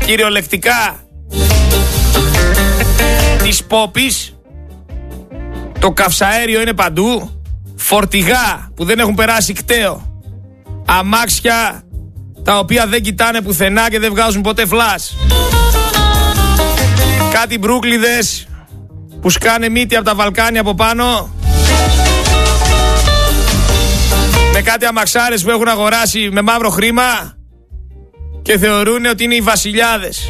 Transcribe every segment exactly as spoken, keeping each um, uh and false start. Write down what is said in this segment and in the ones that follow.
κυριολεκτικά της πόπης. Το καυσαέριο είναι παντού. Φορτηγά που δεν έχουν περάσει κταίο. Αμάξια τα οποία δεν κοιτάνε πουθενά και δεν βγάζουν ποτέ φλας. Κάτι μπρούκλιδες που σκάνε μύτη από τα Βαλκάνια από πάνω. Με κάτι αμαξάρες που έχουν αγοράσει με μαύρο χρήμα και θεωρούν ότι είναι οι βασιλιάδες.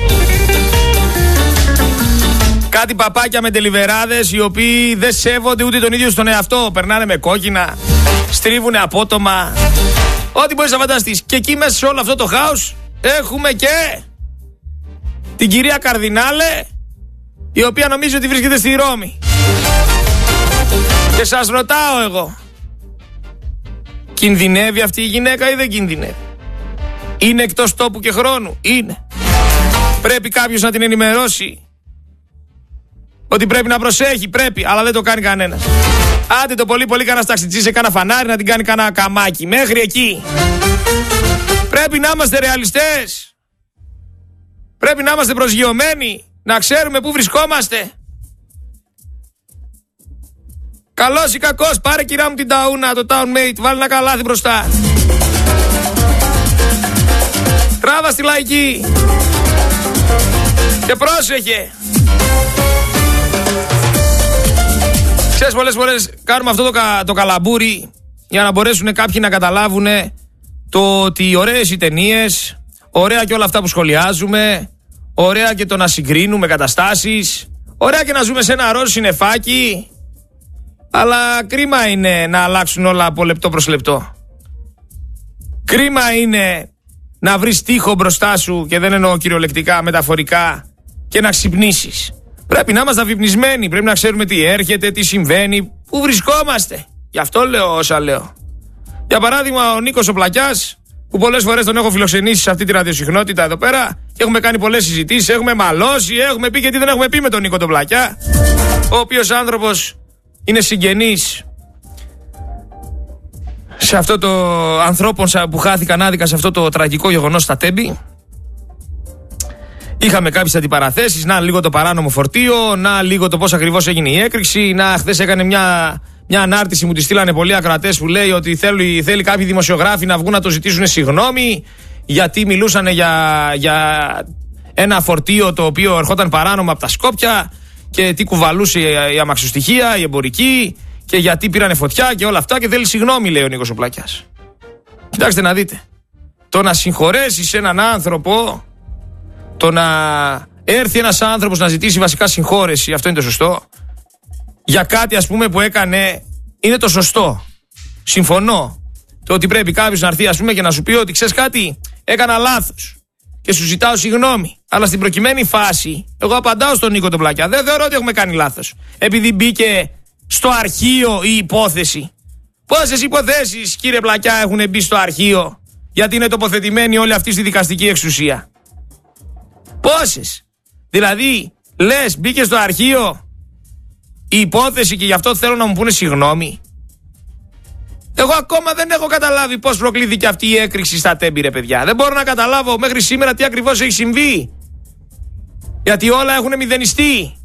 Κάτι παπάκια με τελιβεράδες οι οποίοι δεν σέβονται ούτε τον ίδιο στον εαυτό. Περνάνε με κόκκινα, στρίβουνε απότομα. Ό,τι μπορείς να φανταστείς. Και εκεί μέσα σε όλο αυτό το χάος έχουμε και την κυρία Καρδινάλε, η οποία νομίζει ότι βρίσκεται στη Ρώμη. Και σας ρωτάω εγώ, κινδυνεύει αυτή η γυναίκα ή δεν κινδυνεύει? Είναι εκτός τόπου και χρόνου? Είναι. Πρέπει κάποιος να την ενημερώσει ότι πρέπει να προσέχει? Πρέπει, αλλά δεν το κάνει κανένας. Άντε το πολύ πολύ κανένας ταξιτζής σε κάνα φανάρι να την κάνει κάνα καμάκι. Μέχρι εκεί. Πρέπει να είμαστε ρεαλιστές. Πρέπει να είμαστε προσγειωμένοι. Να ξέρουμε πού βρισκόμαστε. Καλός ή κακός, πάρε κυρά μου την ταούνα, το townmate, βάλει ένα καλάθι μπροστά. Τράβα στη λαϊκή. Και πρόσεχε. Ξέρεις, πολλές φορές κάνουμε αυτό το, κα, το καλαμπούρι για να μπορέσουν κάποιοι να καταλάβουν το ότι ωραίες οι ταινίες, ωραία και όλα αυτά που σχολιάζουμε, ωραία και το να συγκρίνουμε καταστάσεις, ωραία και να ζούμε σε ένα ροζ συννεφάκι, αλλά κρίμα είναι να αλλάξουν όλα από λεπτό προς λεπτό. Κρίμα είναι να βρεις τοίχο μπροστά σου, και δεν εννοώ κυριολεκτικά, μεταφορικά, και να ξυπνήσεις. Πρέπει να είμαστε αφυπνισμένοι, πρέπει να ξέρουμε τι έρχεται, τι συμβαίνει, πού βρισκόμαστε. Γι' αυτό λέω όσα λέω. Για παράδειγμα, ο Νίκος ο Πλακιάς, που πολλές φορές τον έχω φιλοξενήσει σε αυτή τη ραδιοσυχνότητα εδώ πέρα και έχουμε κάνει πολλές συζητήσεις, έχουμε μαλώσει, έχουμε πει και τι δεν έχουμε πει με τον Νίκο τον Πλακιά, ο οποίος άνθρωπος είναι συγγενής σε αυτό το ανθρώπων που χάθηκαν άδικα σε αυτό το τραγικό γεγονός στα Τέμπη. Είχαμε κάποιες αντιπαραθέσεις, να λίγο το παράνομο φορτίο, να λίγο το πώς ακριβώς έγινε η έκρηξη, να χθες έκανε μια, μια ανάρτηση, μου τη στείλανε πολλοί ακροατές, που λέει ότι θέλει, θέλει κάποιοι δημοσιογράφοι να βγουν να το ζητήσουν συγγνώμη γιατί μιλούσαν για, για ένα φορτίο το οποίο ερχόταν παράνομα από τα Σκόπια και τι κουβαλούσε η αμαξοστοιχεία, η εμπορική, και γιατί πήρανε φωτιά και όλα αυτά, και θέλει συγγνώμη, λέει ο Νίκος ο Πλακιάς. Κοιτάξτε να δείτε, το να συγχωρέσεις έναν άνθρωπο, το να έρθει ένας άνθρωπος να ζητήσει βασικά συγχώρεση, αυτό είναι το σωστό. Για κάτι, ας πούμε, που έκανε, είναι το σωστό. Συμφωνώ. Το ότι πρέπει κάποιος να έρθει, ας πούμε, και να σου πει ότι ξέρεις κάτι, έκανα λάθος και σου ζητάω συγγνώμη. Αλλά στην προκειμένη φάση, εγώ απαντάω στον Νίκο τον Πλακιά, δεν θεωρώ ότι έχουμε κάνει λάθος. Επειδή μπήκε στο αρχείο η υπόθεση. Πόσες υποθέσεις, κύριε Πλακιά, έχουν μπει στο αρχείο γιατί είναι τοποθετημένοι όλοι αυτοί στη δικαστική εξουσία? Πόσες? Δηλαδή, λες, μπήκε στο αρχείο η υπόθεση και γι' αυτό θέλω να μου πούνε συγγνώμη? Εγώ ακόμα δεν έχω καταλάβει πώς προκλήθηκε αυτή η έκρηξη στα Τέμπη, ρε παιδιά. Δεν μπορώ να καταλάβω μέχρι σήμερα τι ακριβώς έχει συμβεί. Γιατί όλα έχουν μηδενιστεί.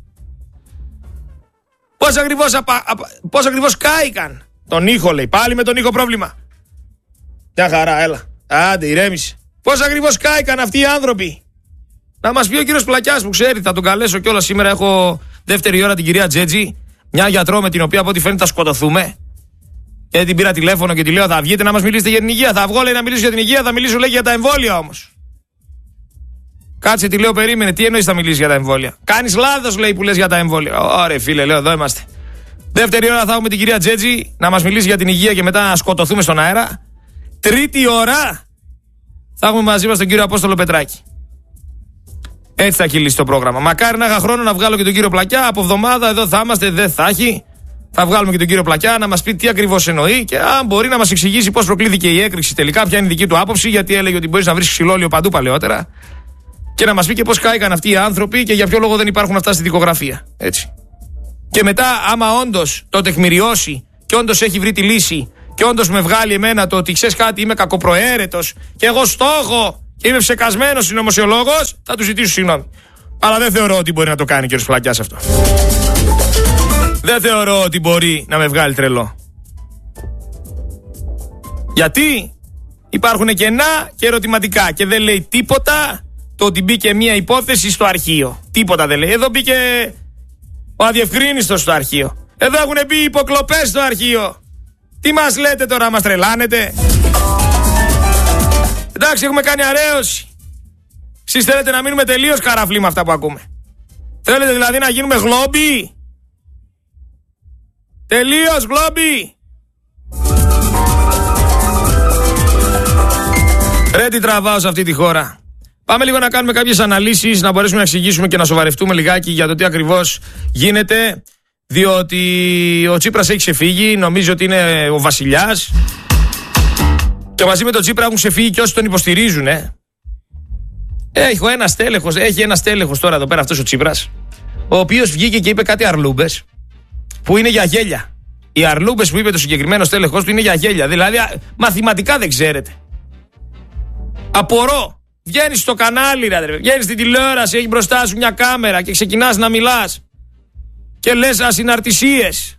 Πώς ακριβώς, απα, απα, πώς ακριβώς κάηκαν? Τον ήχο, λέει, πάλι με τον ήχο πρόβλημα. Μια χαρά, έλα. Άντε, ηρέμησε. Πώς ακριβώς κάηκαν αυτοί οι άνθρωποι? Να μας πει ο κύριος Πλακιάς που ξέρει, θα τον καλέσω κιόλας σήμερα. Έχω δεύτερη ώρα την κυρία Τζέτζη, μια γιατρό με την οποία από ό,τι φαίνεται θα σκοτωθούμε. Και την πήρα τηλέφωνο και τη λέω: θα βγείτε να μας μιλήσετε για την υγεία? Θα βγω, λέει, να μιλήσω για την υγεία, θα μιλήσω, λέει, για τα εμβόλια όμως. Κάτσε, τη λέω, περίμενε, τι εννοείς θα μιλήσει για τα εμβόλια? Κάνεις λάθος, λέει, που λες για τα εμβόλια. Ωραία, φίλε, λέω, εδώ είμαστε. Δεύτερη ώρα θα έχουμε την κυρία Τζέτζη να μας μιλήσει για την υγεία και μετά να σκοτωθούμε στον αέρα. Τρίτη ώρα θα έχουμε μαζί μας τον κύριο Απόστολο Πετράκη. Έτσι θα κυλήσει το πρόγραμμα. Μακάρι να είχα χρόνο να βγάλω και τον κύριο Πλακιά. Από εβδομάδα εδώ θα είμαστε, δεν θα έχει. Θα βγάλουμε και τον κύριο Πλακιά να μας πει τι ακριβώς εννοεί και αν μπορεί να μας εξηγήσει πώς προκλήθηκε η έκρηξη τελικά, ποια είναι η δική του άποψη, γιατί έλεγε ότι μπορείς να βρεις ξυλόλιο παντού παλαιότερα. Και να μας πει και πώς κάηκαν αυτοί οι άνθρωποι και για ποιο λόγο δεν υπάρχουν αυτά στη δικογραφία. Έτσι. Και μετά, άμα όντως το τεκμηριώσει και όντως έχει βρει τη λύση και όντως με βγάλει εμένα το ότι ξέρεις κάτι, είμαι κακοπροαίρετος και εγώ στόχο και είμαι ψεκασμένος συνωμοσιολόγος, θα του ζητήσω συγγνώμη. Αλλά δεν θεωρώ ότι μπορεί να το κάνει ο κ. Φλακιάς αυτό. Δεν θεωρώ ότι μπορεί να με βγάλει τρελό. Γιατί υπάρχουν κενά και ερωτηματικά και δεν λέει τίποτα το ότι μπήκε μια υπόθεση στο αρχείο. Τίποτα δεν λέει. Εδώ μπήκε ο αδιευκρίνιστος στο αρχείο. Εδώ έχουν μπει υποκλοπές στο αρχείο. Τι μας λέτε τώρα, μας τρελάνετε? Εντάξει, έχουμε κάνει αρέωση. Εσείς θέλετε να μείνουμε τελείως καραφλοί με αυτά που ακούμε? Θέλετε δηλαδή να γίνουμε γλόμπι? Τελείως γλόμπι. Ρε τι τραβάω σε αυτή τη χώρα. Πάμε λίγο να κάνουμε κάποιες αναλύσεις, να μπορέσουμε να εξηγήσουμε και να σοβαρευτούμε λιγάκι για το τι ακριβώς γίνεται. Διότι ο Τσίπρας έχει ξεφύγει, νομίζει ότι είναι ο βασιλιάς. Και μαζί με τον Τσίπρα έχουν ξεφύγει και όσοι τον υποστηρίζουν. Ε. Έχει ένα στέλεχος, έχει ένα στέλεχος τώρα εδώ πέρα αυτός ο Τσίπρας, ο οποίος βγήκε και είπε κάτι αρλούμπες που είναι για γέλια. Οι αρλούμπες που είπε το συγκεκριμένο στέλεχος του είναι για γέλια. Δηλαδή μαθηματικά δεν ξέρετε. Απορώ. Βγαίνεις στο κανάλι, ρε, βγαίνεις στην τηλεόραση, έχει μπροστά σου μια κάμερα και ξεκινάς να μιλάς και λες ασυναρτησίες.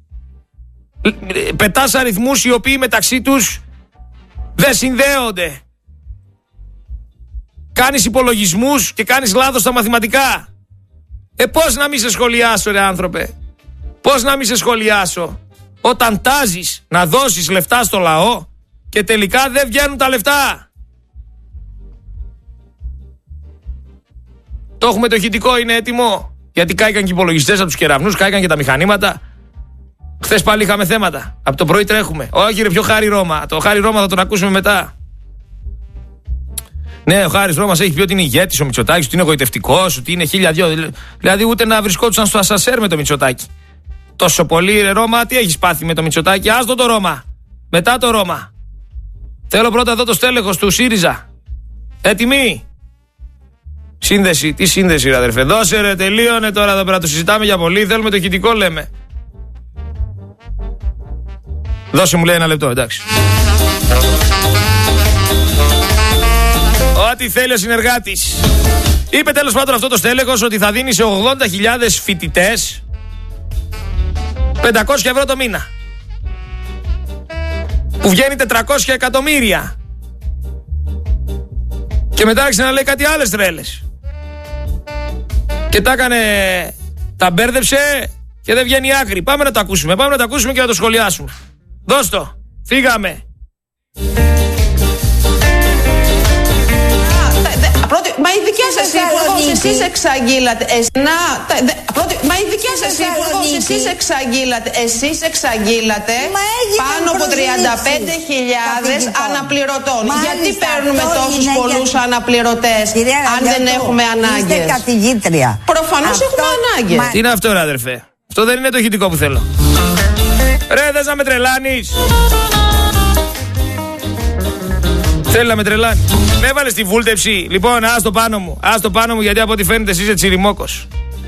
Πετάς αριθμούς οι οποίοι μεταξύ τους δεν συνδέονται. Κάνεις υπολογισμούς και κάνεις λάθος στα μαθηματικά. Ε, πώς να μην σε σχολιάσω, ρε άνθρωπε? Πώς να μην σε σχολιάσω όταν τάζεις να δώσεις λεφτά στο λαό και τελικά δεν βγαίνουν τα λεφτά? Το έχουμε το ηχητικό, είναι έτοιμο? Γιατί κάηκαν και οι υπολογιστές από τους κεραυνούς, κάηκαν και τα μηχανήματα. Χθες πάλι είχαμε θέματα. Από το πρωί τρέχουμε. Όχι, ρε, πιο Χάρη Ρώμα. Το Χάρη Ρώμα θα τον ακούσουμε μετά. Ναι, ο Χάρης Ρώμας έχει πει ότι είναι ηγέτης ο Μητσοτάκης, ότι είναι εγωιτευτικός, ότι είναι χίλια δυο. Δηλαδή ούτε να βρισκόντουσαν στο ασασέρ με το Μητσοτάκη. Τόσο πολύ, ρε Ρώμα, τι έχεις πάθει με το Μητσοτάκη? Άστο το Ρώμα. Μετά το Ρώμα. Θέλω πρώτα εδώ το στέλεχος του ΣΥΡΙΖΑ. Έτοιμοι? Σύνδεση, τι σύνδεση, ρε αδερφέ? Δώσε, ρε, τελείωνε τώρα εδώ πέρα. Το συζητάμε για πολύ. Θέλουμε το ηχητικό, λέμε. Δώσε, μου λέει, ένα λεπτό, εντάξει. Ό,τι θέλει ο συνεργάτης. Είπε τέλος πάντων αυτό το στέλεχος ότι θα δίνει σε ογδόντα χιλιάδες φοιτητές πεντακόσια ευρώ το μήνα, που βγαίνει τετρακόσια εκατομμύρια. Και μετά άρχισε να λέει κάτι άλλες τρέλες. Και τα έκανε, τα μπέρδεψε και δεν βγαίνει άκρη. Πάμε να το ακούσουμε, πάμε να το ακούσουμε και να το σχολιάσουμε. Δώσ' το, φύγαμε. Πρώτη, μα οι δικές σας υπουργός, εσείς εξαγγείλατε. Να, πρώτη, μα οι δικές σας υπουργός, εσείς εξαγγείλατε. Εσείς εξαγγείλατε πάνω από τριάντα πέντε χιλιάδες αναπληρωτών. Γιατί παίρνουμε τόσους πολλούς αναπληρωτές αν δεν έχουμε ανάγκες? Είστε καθηγήτρια. Προφανώς έχουμε ανάγκες. Τι είναι αυτό, ρε αδερφέ? Αυτό δεν είναι το ηχητικό που θέλω. Ρε, θες να με τρελάνεις? Θέλει να με τρελάνει. Με έβαλε στη βούλτεψη. Λοιπόν, ας το πάνω μου. Ας το πάνω μου, γιατί από ό,τι φαίνεται εσύ είσαι τσιριμόκος.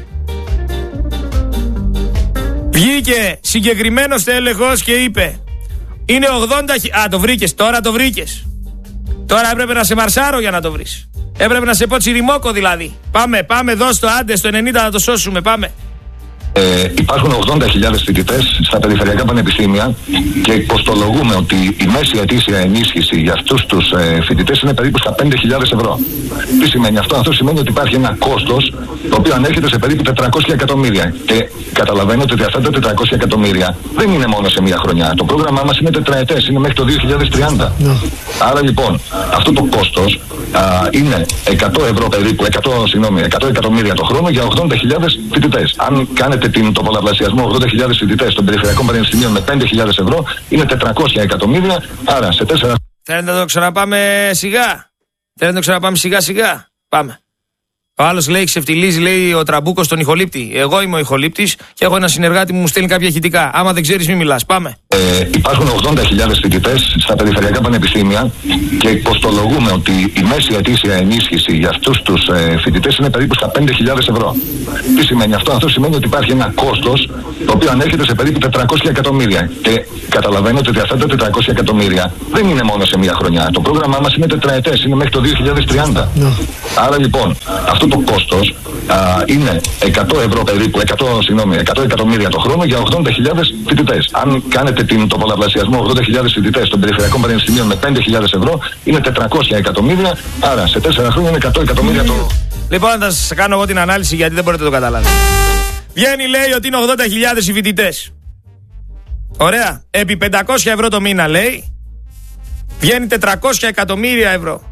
Βγήκε συγκεκριμένος τέλεχος και είπε: είναι ογδόντα χιλιάδες. Α, το βρήκες. Τώρα το βρήκες. Τώρα έπρεπε να σε μαρσάρω για να το βρεις. Έπρεπε να σε πω τσιριμόκο δηλαδή. Πάμε, πάμε, δώσ' το, άντε, στο ενενήντα να το σώσουμε. Πάμε. Ε, υπάρχουν ογδόντα χιλιάδες φοιτητές στα περιφερειακά πανεπιστήμια και κοστολογούμε ότι η μέση ετήσια ενίσχυση για αυτούς τους ε, φοιτητές είναι περίπου στα πέντε χιλιάδες ευρώ. Τι σημαίνει αυτό? Αυτό σημαίνει ότι υπάρχει ένα κόστος το οποίο ανέρχεται σε περίπου τετρακόσια εκατομμύρια. Και καταλαβαίνετε ότι αυτά τα τετρακόσια εκατομμύρια δεν είναι μόνο σε μία χρονιά. Το πρόγραμμά μας είναι τετραετές, είναι μέχρι το δύο χιλιάδες τριάντα. Yeah. Άρα λοιπόν, αυτό το κόστος α, είναι εκατό ευρώ περίπου, εκατό, συγγνώμη, εκατό εκατομμύρια το χρόνο για ογδόντα χιλιάδες φοιτητές. Αν κάνετε την, το πολλαπλασιασμό ογδόντα χιλιάδες φοιτητές των περιφερειακών πανεπιστημίων με πέντε χιλιάδες ευρώ, είναι τετρακόσια εκατομμύρια. Άρα σε τέσσερα. Θέλετε να το ξαναπάμε σιγά? Θέλετε να το ξαναπάμε σιγά σιγά? Πάμε. Ο άλλος λέει, ξεφτιλίζει, λέει ο Τραμπούκος τον ηχολήπτη. Εγώ είμαι ο ηχολήπτης και έχω ένα συνεργάτη που μου στέλνει κάποια ηχητικά. Άμα δεν ξέρεις, μην μιλάς. Πάμε. Ε, υπάρχουν ογδόντα χιλιάδες φοιτητές στα περιφερειακά πανεπιστήμια και κοστολογούμε ότι η μέση ετήσια ενίσχυση για αυτούς τους ε, φοιτητές είναι περίπου στα πέντε χιλιάδες ευρώ. Τι σημαίνει αυτό? Αυτό σημαίνει ότι υπάρχει ένα κόστος το οποίο ανέρχεται σε περίπου τετρακόσια εκατομμύρια. Και καταλαβαίνετε ότι αυτά τα τετρακόσια εκατομμύρια δεν είναι μόνο σε μία χρονιά. Το πρόγραμμά μας είναι τετραετές, είναι μέχρι το δύο χιλιάδες τριάντα. No. Άρα λοιπόν, αυτό το κόστος α, είναι εκατό ευρώ περίπου, εκατό, συγγνώμη, εκατό εκατομμύρια το χρόνο για ογδόντα χιλιάδες φοιτητές. Αν κάνετε την, το πολλαπλασιασμό ογδόντα χιλιάδες φοιτητές των περιφερειακών πανεπιστημίων με πέντε χιλιάδες ευρώ, είναι τετρακόσια εκατομμύρια. Άρα σε τέσσερα χρόνια είναι εκατό εκατομμύρια το. Λοιπόν, θα σας κάνω εγώ την ανάλυση γιατί δεν μπορείτε να το καταλάβετε. Βγαίνει, λέει ότι είναι ογδόντα χιλιάδες οι φοιτητές. Ωραία. Επί πεντακόσια ευρώ το μήνα, λέει, βγαίνει τετρακόσια εκατομμύρια ευρώ.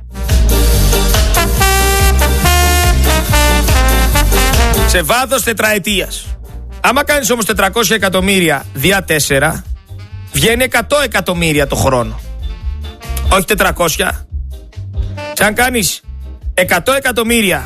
Σε βάθος τετραετίας. Άμα κάνεις όμως τετρακόσια εκατομμύρια διά τέσσερα, βγαίνει εκατό εκατομμύρια το χρόνο. Όχι τετρακόσια. Και αν κάνεις εκατό εκατομμύρια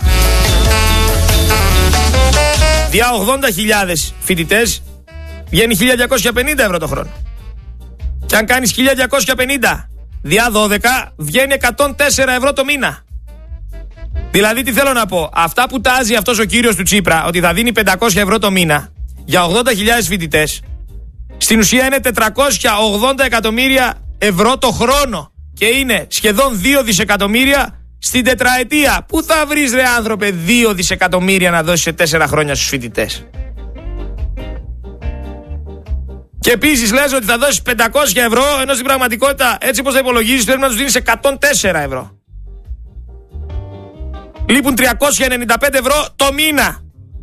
διά ογδόντα χιλιάδες φοιτητές, βγαίνει χίλια διακόσια πενήντα ευρώ το χρόνο. Και αν κάνεις χίλια διακόσια πενήντα διά δώδεκα, βγαίνει εκατόν τέσσερα ευρώ το μήνα. Δηλαδή τι θέλω να πω, αυτά που τάζει αυτός ο κύριος του Τσίπρα, ότι θα δίνει πεντακόσια ευρώ το μήνα για ογδόντα χιλιάδες φοιτητές, στην ουσία είναι τετρακόσια ογδόντα εκατομμύρια ευρώ το χρόνο και είναι σχεδόν δύο δισεκατομμύρια στην τετραετία. Πού θα βρεις, ρε άνθρωπε, δύο δισεκατομμύρια να δώσεις σε τέσσερα χρόνια στους φοιτητές? Και επίσης λες ότι θα δώσεις πεντακόσια ευρώ, ενώ στην πραγματικότητα έτσι όπως θα υπολογίζεις πρέπει να τους δίνεις εκατόν τέσσερα ευρώ. Λείπουν τριακόσια ενενήντα πέντε ευρώ το μήνα.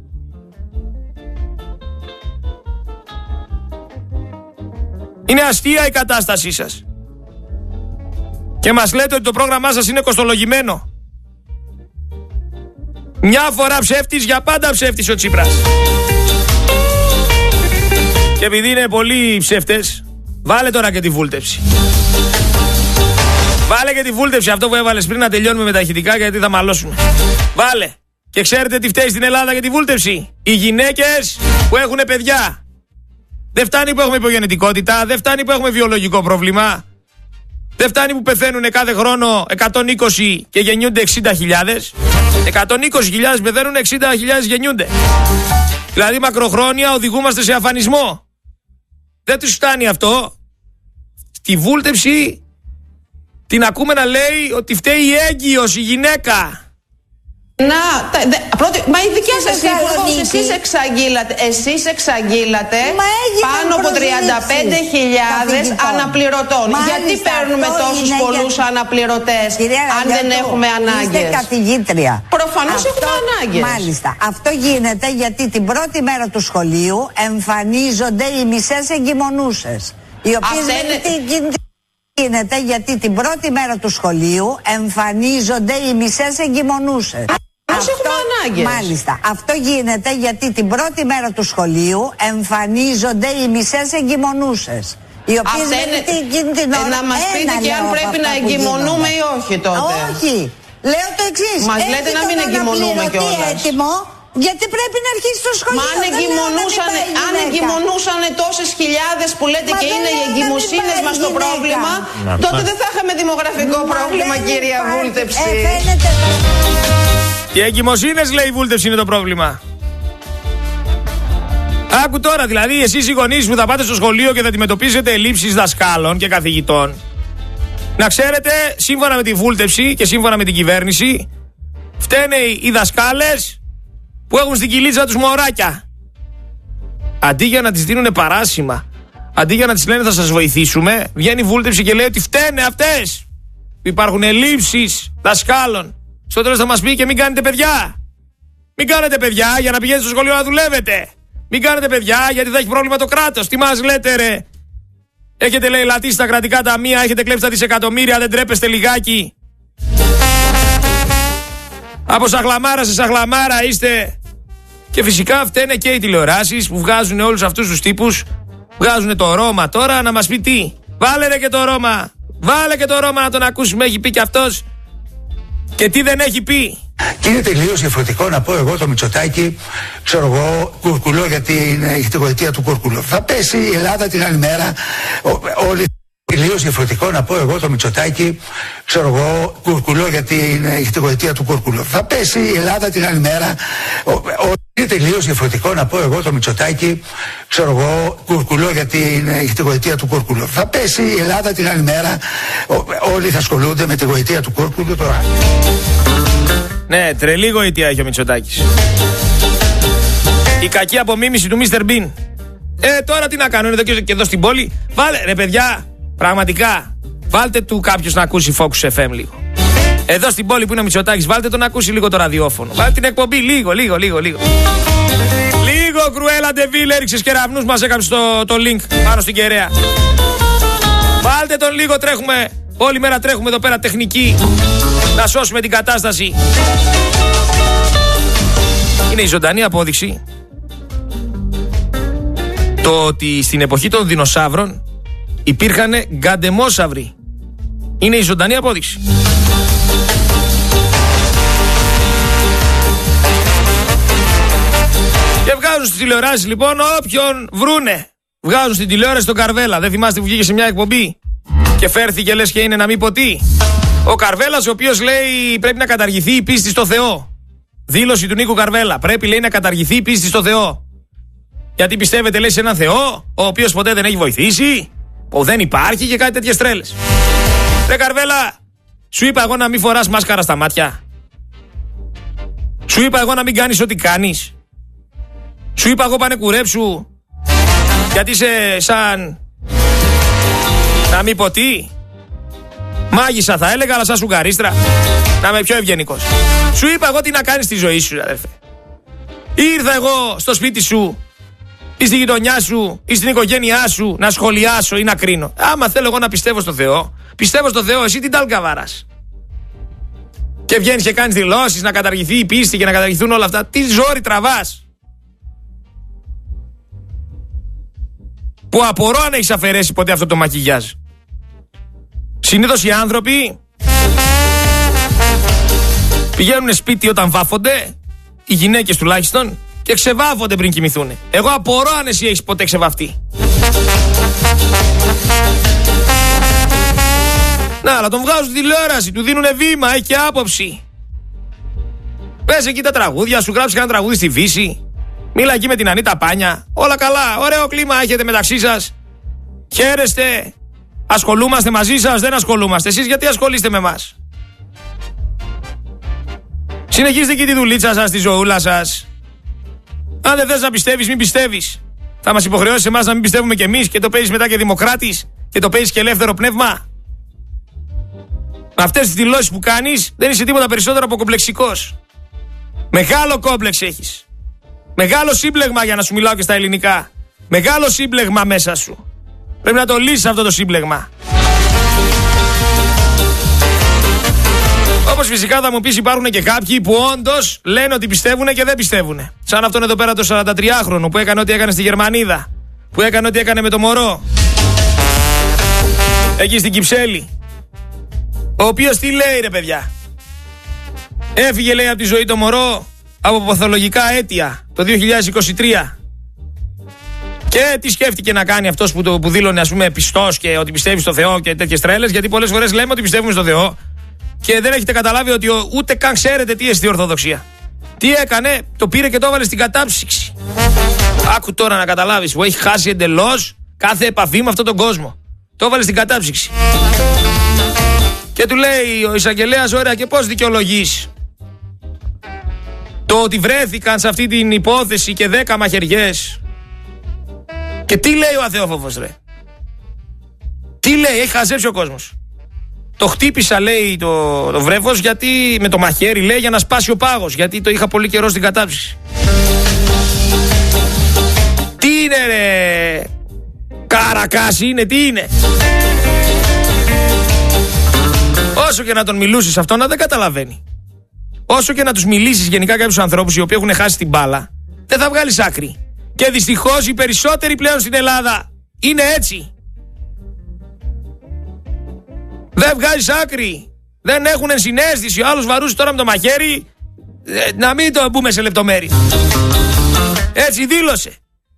Είναι αστεία η κατάστασή σας. Και μας λέτε ότι το πρόγραμμά σας είναι κοστολογημένο. Μια φορά ψεύτης, για πάντα ψεύτης ο Τσίπρας. Και επειδή είναι πολλοί ψεύτες, βάλε τώρα και τη βούλτεψη. Βάλε και τη βούλτεψη, αυτό που έβαλες πριν, να τελειώνουμε με τα ηχητικά γιατί θα μαλώσουμε. Βάλε. Και ξέρετε τι φταίει στην Ελλάδα για τη βούλτεψη? Οι γυναίκες που έχουν παιδιά. Δεν φτάνει που έχουμε υπογεννητικότητα, δεν φτάνει που έχουμε βιολογικό πρόβλημα. Δεν φτάνει που πεθαίνουν κάθε χρόνο εκατόν είκοσι και γεννιούνται εξήντα χιλιάδες. εκατόν είκοσι χιλιάδες πεθαίνουν, εξήντα χιλιάδες γεννιούνται. Δηλαδή μακροχρόνια οδηγούμαστε σε αφανισμό. Δεν τους φτάνει αυτό. Τη βούλτεψη την ακούμε να λέει ότι φταίει η έγκυος, η γυναίκα. Να, τα, δε, πρώτη, μα η δικιά σας υπουργός, εσείς εξαγγείλατε, εσείς εξαγγείλατε πάνω από τριάντα πέντε χιλιάδες αναπληρωτών. Μάλιστα, γιατί παίρνουμε τόσους πολλούς για... αναπληρωτές, κυρία, αν δεν το, έχουμε ανάγκες? Είστε καθηγήτρια. Προφανώς αυτό, έχουμε ανάγκες. Μάλιστα. Αυτό γίνεται γιατί την πρώτη μέρα του σχολείου εμφανίζονται οι μισές εγκυμονούσες, οι οποίες είναι... Γίνεται γιατί την πρώτη μέρα του σχολείου εμφανίζονται οι μισές εγκυμονούσες. Πώς έχουμε ανάγκες. Μάλιστα. Αυτό γίνεται γιατί την πρώτη μέρα του σχολείου εμφανίζονται οι μισές εγκυμονούσες, οι οποίες είναι... εκείνη την ώρα... Να μας πείτε και αν πρέπει να εγκυμονούμε ή όχι τότε. Όχι. Λέω το εξής. Μας λέτε να μην εγκυμονούμε κιόλας. Έτοιμο, γιατί πρέπει να αρχίσει το σχολείο. Μα αν εγκυμονούσαν, αν εγκυμονούσαν τόσες χιλιάδες που λέτε. Μα και είναι οι εγκυμοσύνες μας το πρόβλημα, να, τότε να. δεν θα είχαμε δημογραφικό Μα πρόβλημα, κυρία Βούλτεψη. Ε, φαίνεται... Οι εγκυμοσύνες, λέει, η Βούλτεψη είναι το πρόβλημα. Άκου τώρα, δηλαδή, εσείς οι γονείς που θα πάτε στο σχολείο και θα αντιμετωπίσετε ελλείψεις δασκάλων και καθηγητών, να ξέρετε, σύμφωνα με τη Βούλτεψη και σύμφωνα με την κυβέρνηση, φταίνε οι δασκάλες που έχουν στην κοιλίτσα τους μωράκια. Αντί για να τις δίνουν παράσημα, αντί για να τις λένε θα σας βοηθήσουμε, βγαίνει η Βούλτεψη και λέει ότι φταίνε αυτές που υπάρχουν ελλείψεις δασκάλων. Στο τέλος θα μας πει και μην κάνετε παιδιά. Μην κάνετε παιδιά για να πηγαίνετε στο σχολείο να δουλεύετε. Μην κάνετε παιδιά γιατί θα έχει πρόβλημα το κράτος. Τι μας λέτε, ρε? Έχετε, λέει, λατήσει τα κρατικά ταμεία, έχετε κλέψει τα δισεκατομμύρια, δεν τρέπεστε λιγάκι? Από σαχλαμάρα σε σαχλαμάρα είστε. Και φυσικά φταίνε και οι τηλεοράσεις που βγάζουν όλους αυτούς τους τύπους. Βγάζουν το Ρώμα τώρα να μας πει τι. Βάλε ρε και το Ρώμα. Βάλε και το Ρώμα να τον ακούσουμε, έχει πει κι αυτός. Και τι δεν έχει πει. Και είναι τελείως διαφορετικό να πω εγώ το Μητσοτάκη, ξέρω εγώ, κουρκουλό, γιατί είναι η χτυγοετία του κουρκουλό. Θα πέσει η Ελλάδα την άλλη μέρα, όλοι. Τελείως διαφορετικό να πω εγώ το Μητσοτάκη, ξέρω εγώ, κουρκουλό, γιατί είναι η χτυγοετία του κουρκουλό. Θα πέσει η Ελλάδα την άλλη μέρα, είναι τελείως διαφορετικό να πω εγώ το Μητσοτάκη, ξέρω εγώ, κουρκουλό, γιατί είναι η χτυγοετία του κουρκουλό. Θα πέσει η Ελλάδα την άλλη μέρα, όλοι θα ασχολούνται με τη γοητεία του κουρκουλού τώρα. Ναι, τρελή γοητεία έχει ο Μητσοτάκης. Η κακή απομίμηση του μίστερ Bean. Ε, τώρα τι να κάνω, είναι εδώ και εδώ στην πόλη. Βάλε, ρε παιδιά, πραγματικά, βάλτε του κάποιος να ακούσει Focus εφ εμ λίγο. Εδώ στην πόλη που είναι ο Μητσοτάκης, βάλτε τον να ακούσει λίγο το ραδιόφωνο. Βάλτε την εκπομπή λίγο, λίγο, λίγο, λίγο. Λίγο Κρουέλα Ντεβίλ, έριξες κεραυνούς, μας έκαψε το, το link πάνω στην κεραία. Βάλτε τον λίγο, τρέχουμε, όλη μέρα τρέχουμε εδώ πέρα τεχνική, να σώσουμε την κατάσταση. Είναι η ζωντανή απόδειξη το ότι στην εποχή των δεινοσαύρων υπήρχαν γκαντεμόσαυροι. Είναι η ζωντανή απόδειξη. Και βγάζουν στις τηλεοράσεις λοιπόν όποιον βρούνε. Βγάζουν στην τηλεόραση τον Καρβέλα. Δεν θυμάστε που βγήκε σε μια εκπομπή και φέρθηκε λες και είναι να μην πω τι. Ο Καρβέλας, ο οποίος λέει πρέπει να καταργηθεί η πίστη στο Θεό. Δήλωση του Νίκου Καρβέλα. Πρέπει, λέει, να καταργηθεί η πίστη στο Θεό. Γιατί πιστεύετε, λέει, σε έναν Θεό ο οποίος ποτέ δεν έχει βοηθήσει, που δεν υπάρχει και κάτι τέτοιες τρέλες. Ρε Καρβέλα, σου είπα εγώ να μην φοράς μάσκαρα στα μάτια. Σου είπα εγώ να μην κάνεις ό,τι κάνεις. Σου είπα εγώ πάνε κουρέψου, γιατί είσαι σαν να μην πω τι. Μάγισσα θα έλεγα, αλλά σαν σουγκαρίστρα. Να είμαι πιο ευγενικός. Σου είπα εγώ τι να κάνεις στη ζωή σου, αδερφέ. Ήρθα εγώ στο σπίτι σου ή στη γειτονιά σου ή στην οικογένειά σου να σχολιάσω ή να κρίνω. Άμα θέλω εγώ να πιστεύω στο Θεό, πιστεύω στο Θεό, εσύ την τάλκα βάρας. Και βγαίνεις και κάνεις δηλώσεις να καταργηθεί η πίστη και να καταργηθούν όλα αυτά. Τι ζόρι τραβάς. Που απορώ αν έχεις αφαιρέσει ποτέ αυτό το μακιγιάζ. Συνήθως οι άνθρωποι πηγαίνουν σπίτι όταν βάφονται, οι γυναίκες τουλάχιστον, και ξεβάφονται πριν κοιμηθούν. Εγώ απορώ αν εσύ έχεις ποτέ ξεβαφτεί. Να, αλλά τον βγάζουν στη τηλεόραση, του δίνουνε βήμα, έχει και άποψη. Πες εκεί τα τραγούδια σου, γράψει κανένα τραγούδι στη Βύση. Μίλα εκεί με την Ανίτα Πάνια. Όλα καλά, ωραίο κλίμα έχετε μεταξύ σας. Χαίρεστε. Ασχολούμαστε μαζί σας, δεν ασχολούμαστε. Εσείς γιατί ασχολείστε με εμάς. Συνεχίστε εκεί τη δουλίτσα σας, τη ζωούλα σας. Αν δεν θες να πιστεύεις, μην πιστεύεις. Θα μας υποχρεώσεις εμάς να μην πιστεύουμε κι εμείς και το παίζεις μετά και δημοκράτης και το παίζεις και ελεύθερο πνεύμα. Με αυτές τις δηλώσεις που κάνεις δεν είσαι τίποτα περισσότερο από κομπλεξικός. Μεγάλο κόμπλεξ έχεις. Μεγάλο σύμπλεγμα, για να σου μιλάω και στα ελληνικά. Μεγάλο σύμπλεγμα μέσα σου. Πρέπει να το λύσεις αυτό το σύμπλεγμα. Όπως φυσικά θα μου πεις, υπάρχουν και κάποιοι που όντως λένε ότι πιστεύουν και δεν πιστεύουν. Σαν αυτόν εδώ πέρα το σαραντατριάχρονο που έκανε ό,τι έκανε στη Γερμανίδα. Που έκανε ό,τι έκανε με το μωρό. Εκεί στην Κυψέλη. Ο οποίος τι λέει, ρε παιδιά. Έφυγε, λέει, από τη ζωή το μωρό από παθολογικά αίτια το δύο χιλιάδες είκοσι τρία. Και τι σκέφτηκε να κάνει αυτός που, το, που δήλωνε, ας πούμε, πιστός και ότι πιστεύει στο Θεό και τέτοιες τρέλες. Γιατί πολλές φορές λέμε ότι πιστεύουμε στο Θεό και δεν έχετε καταλάβει ότι ο, ούτε καν ξέρετε τι εστί Ορθοδοξία. Τι έκανε, το πήρε και το έβαλε στην κατάψυξη. Άκου τώρα να καταλάβεις, που έχει χάσει εντελώς κάθε επαφή με αυτόν τον κόσμο. Το έβαλε στην κατάψυξη. Και του λέει ο εισαγγελέας, ωραία, και πώς δικαιολογείς το ότι βρέθηκαν σε αυτή την υπόθεση και δέκα μαχαιριές. Και τι λέει ο αθεόφοβος, ρε. Τι λέει, έχει χαζέψει ο κόσμος. Το χτύπησα, λέει, το, το βρέφος, γιατί με το μαχαίρι, λέει, για να σπάσει ο πάγος. Γιατί το είχα πολύ καιρό στην κατάψυξη. Τι είναι, ρε. Καρακάση είναι, τι είναι. Όσο και να τον μιλούσεις αυτόν, να δεν καταλαβαίνει. Όσο και να τους μιλήσεις γενικά κάποιους ανθρώπους οι οποίοι έχουν χάσει την μπάλα, δεν θα βγάλεις άκρη. Και δυστυχώς οι περισσότεροι πλέον στην Ελλάδα είναι έτσι. Δεν βγάζεις άκρη. Δεν έχουν ενσυναίσθηση. Ο άλλος βαρούσε τώρα με το μαχαίρι. Ε, να μην το μπούμε σε λεπτομέρειες. Έτσι δήλωσε.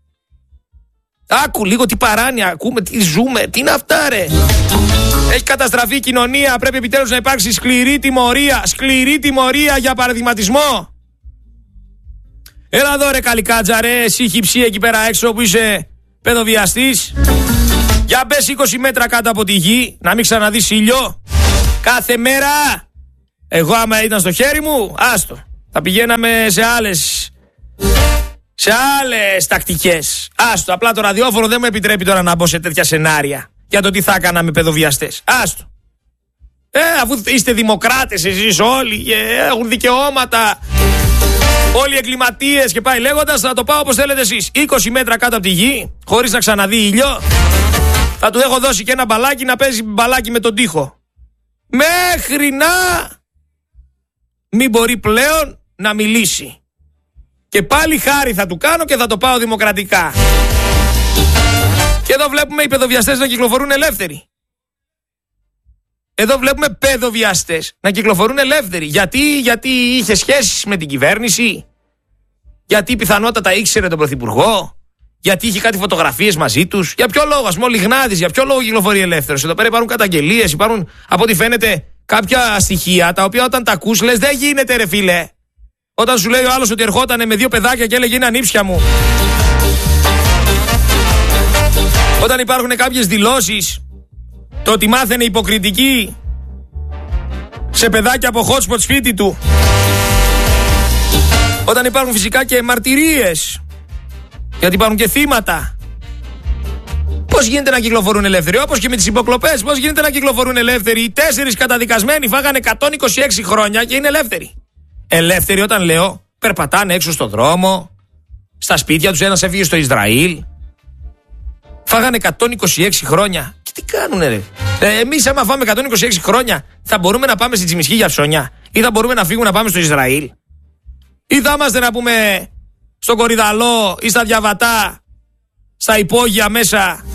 Άκου λίγο τι παράνοια, ακούμε, τι ζούμε, τι είναι αυτά ρε. Έχει καταστραφεί η κοινωνία, πρέπει επιτέλους να υπάρξει σκληρή τιμωρία, σκληρή τιμωρία για παραδειγματισμό. Έλα εδώ ρε καλικάτζα ρε, εσύ χυψή εκεί πέρα έξω που είσαι παιδοβιαστής. Για μπες είκοσι μέτρα κάτω από τη γη, να μην ξαναδείς ήλιο. Κάθε μέρα. Εγώ άμα ήταν στο χέρι μου, άστο. Θα πηγαίναμε σε άλλες Σε άλλες τακτικές. Άστο, απλά το ραδιόφωνο δεν μου επιτρέπει τώρα να μπω σε τέτοια σενάρια για το τι θα έκανα με παιδοβιαστές. Άστο. Ε, αφού είστε δημοκράτες εσείς όλοι και έχουν δικαιώματα, όλοι οι εγκληματίες και πάει λέγοντας, θα το πάω όπως θέλετε εσείς. είκοσι μέτρα κάτω από τη γη, χωρίς να ξαναδεί ήλιο. Θα του έχω δώσει και ένα μπαλάκι να παίζει μπαλάκι με τον τοίχο. Μέχρι να μην μπορεί πλέον να μιλήσει. Και πάλι χάρη θα του κάνω και θα το πάω δημοκρατικά. Και εδώ βλέπουμε οι παιδοβιαστές να κυκλοφορούν ελεύθεροι. Εδώ βλέπουμε παιδοβιαστές να κυκλοφορούν ελεύθεροι. Γιατί, γιατί είχε σχέσεις με την κυβέρνηση. Γιατί πιθανότατα ήξερε τον πρωθυπουργό. Γιατί είχε κάτι φωτογραφίες μαζί τους. Για ποιο λόγο, ας πούμε, ο Λιγνάδης, για ποιο λόγο κυκλοφορεί ελεύθερος. Εδώ πέρα υπάρχουν καταγγελίες, υπάρχουν από ό,τι φαίνεται κάποια στοιχεία τα οποία όταν τα ακούς λες δεν γίνεται ρε φίλε. Όταν σου λέει ο άλλος ότι ερχόταν με δύο παιδάκια και έλεγε είναι ανήψια μου. Όταν υπάρχουν κάποιες δηλώσεις, το ότι μάθαινε υποκριτική σε παιδάκια από hotspot σπίτι του. Όταν υπάρχουν φυσικά και μαρτυρίες, γιατί υπάρχουν και θύματα. Πώς γίνεται να κυκλοφορούν ελεύθεροι, όπως και με τις υποκλοπές, πώς γίνεται να κυκλοφορούν ελεύθεροι. Οι τέσσερις καταδικασμένοι φάγανε εκατόν είκοσι έξι χρόνια και είναι ελεύθεροι. Ελεύθεροι όταν λέω, περπατάνε έξω στον δρόμο, στα σπίτια τους, ένας έφυγε στο Ισραήλ. Φάγανε εκατόν είκοσι έξι χρόνια. Και τι κάνουνε ρε. Ε, εμείς άμα φάμε εκατόν είκοσι έξι χρόνια, θα μπορούμε να πάμε στη Τσιμισκή για ψώνια, ή θα μπορούμε να φύγουμε να πάμε στο Ισραήλ, ή θα είμαστε να πούμε στον Κορυδαλό ή στα Διαβατά, στα υπόγεια μέσα.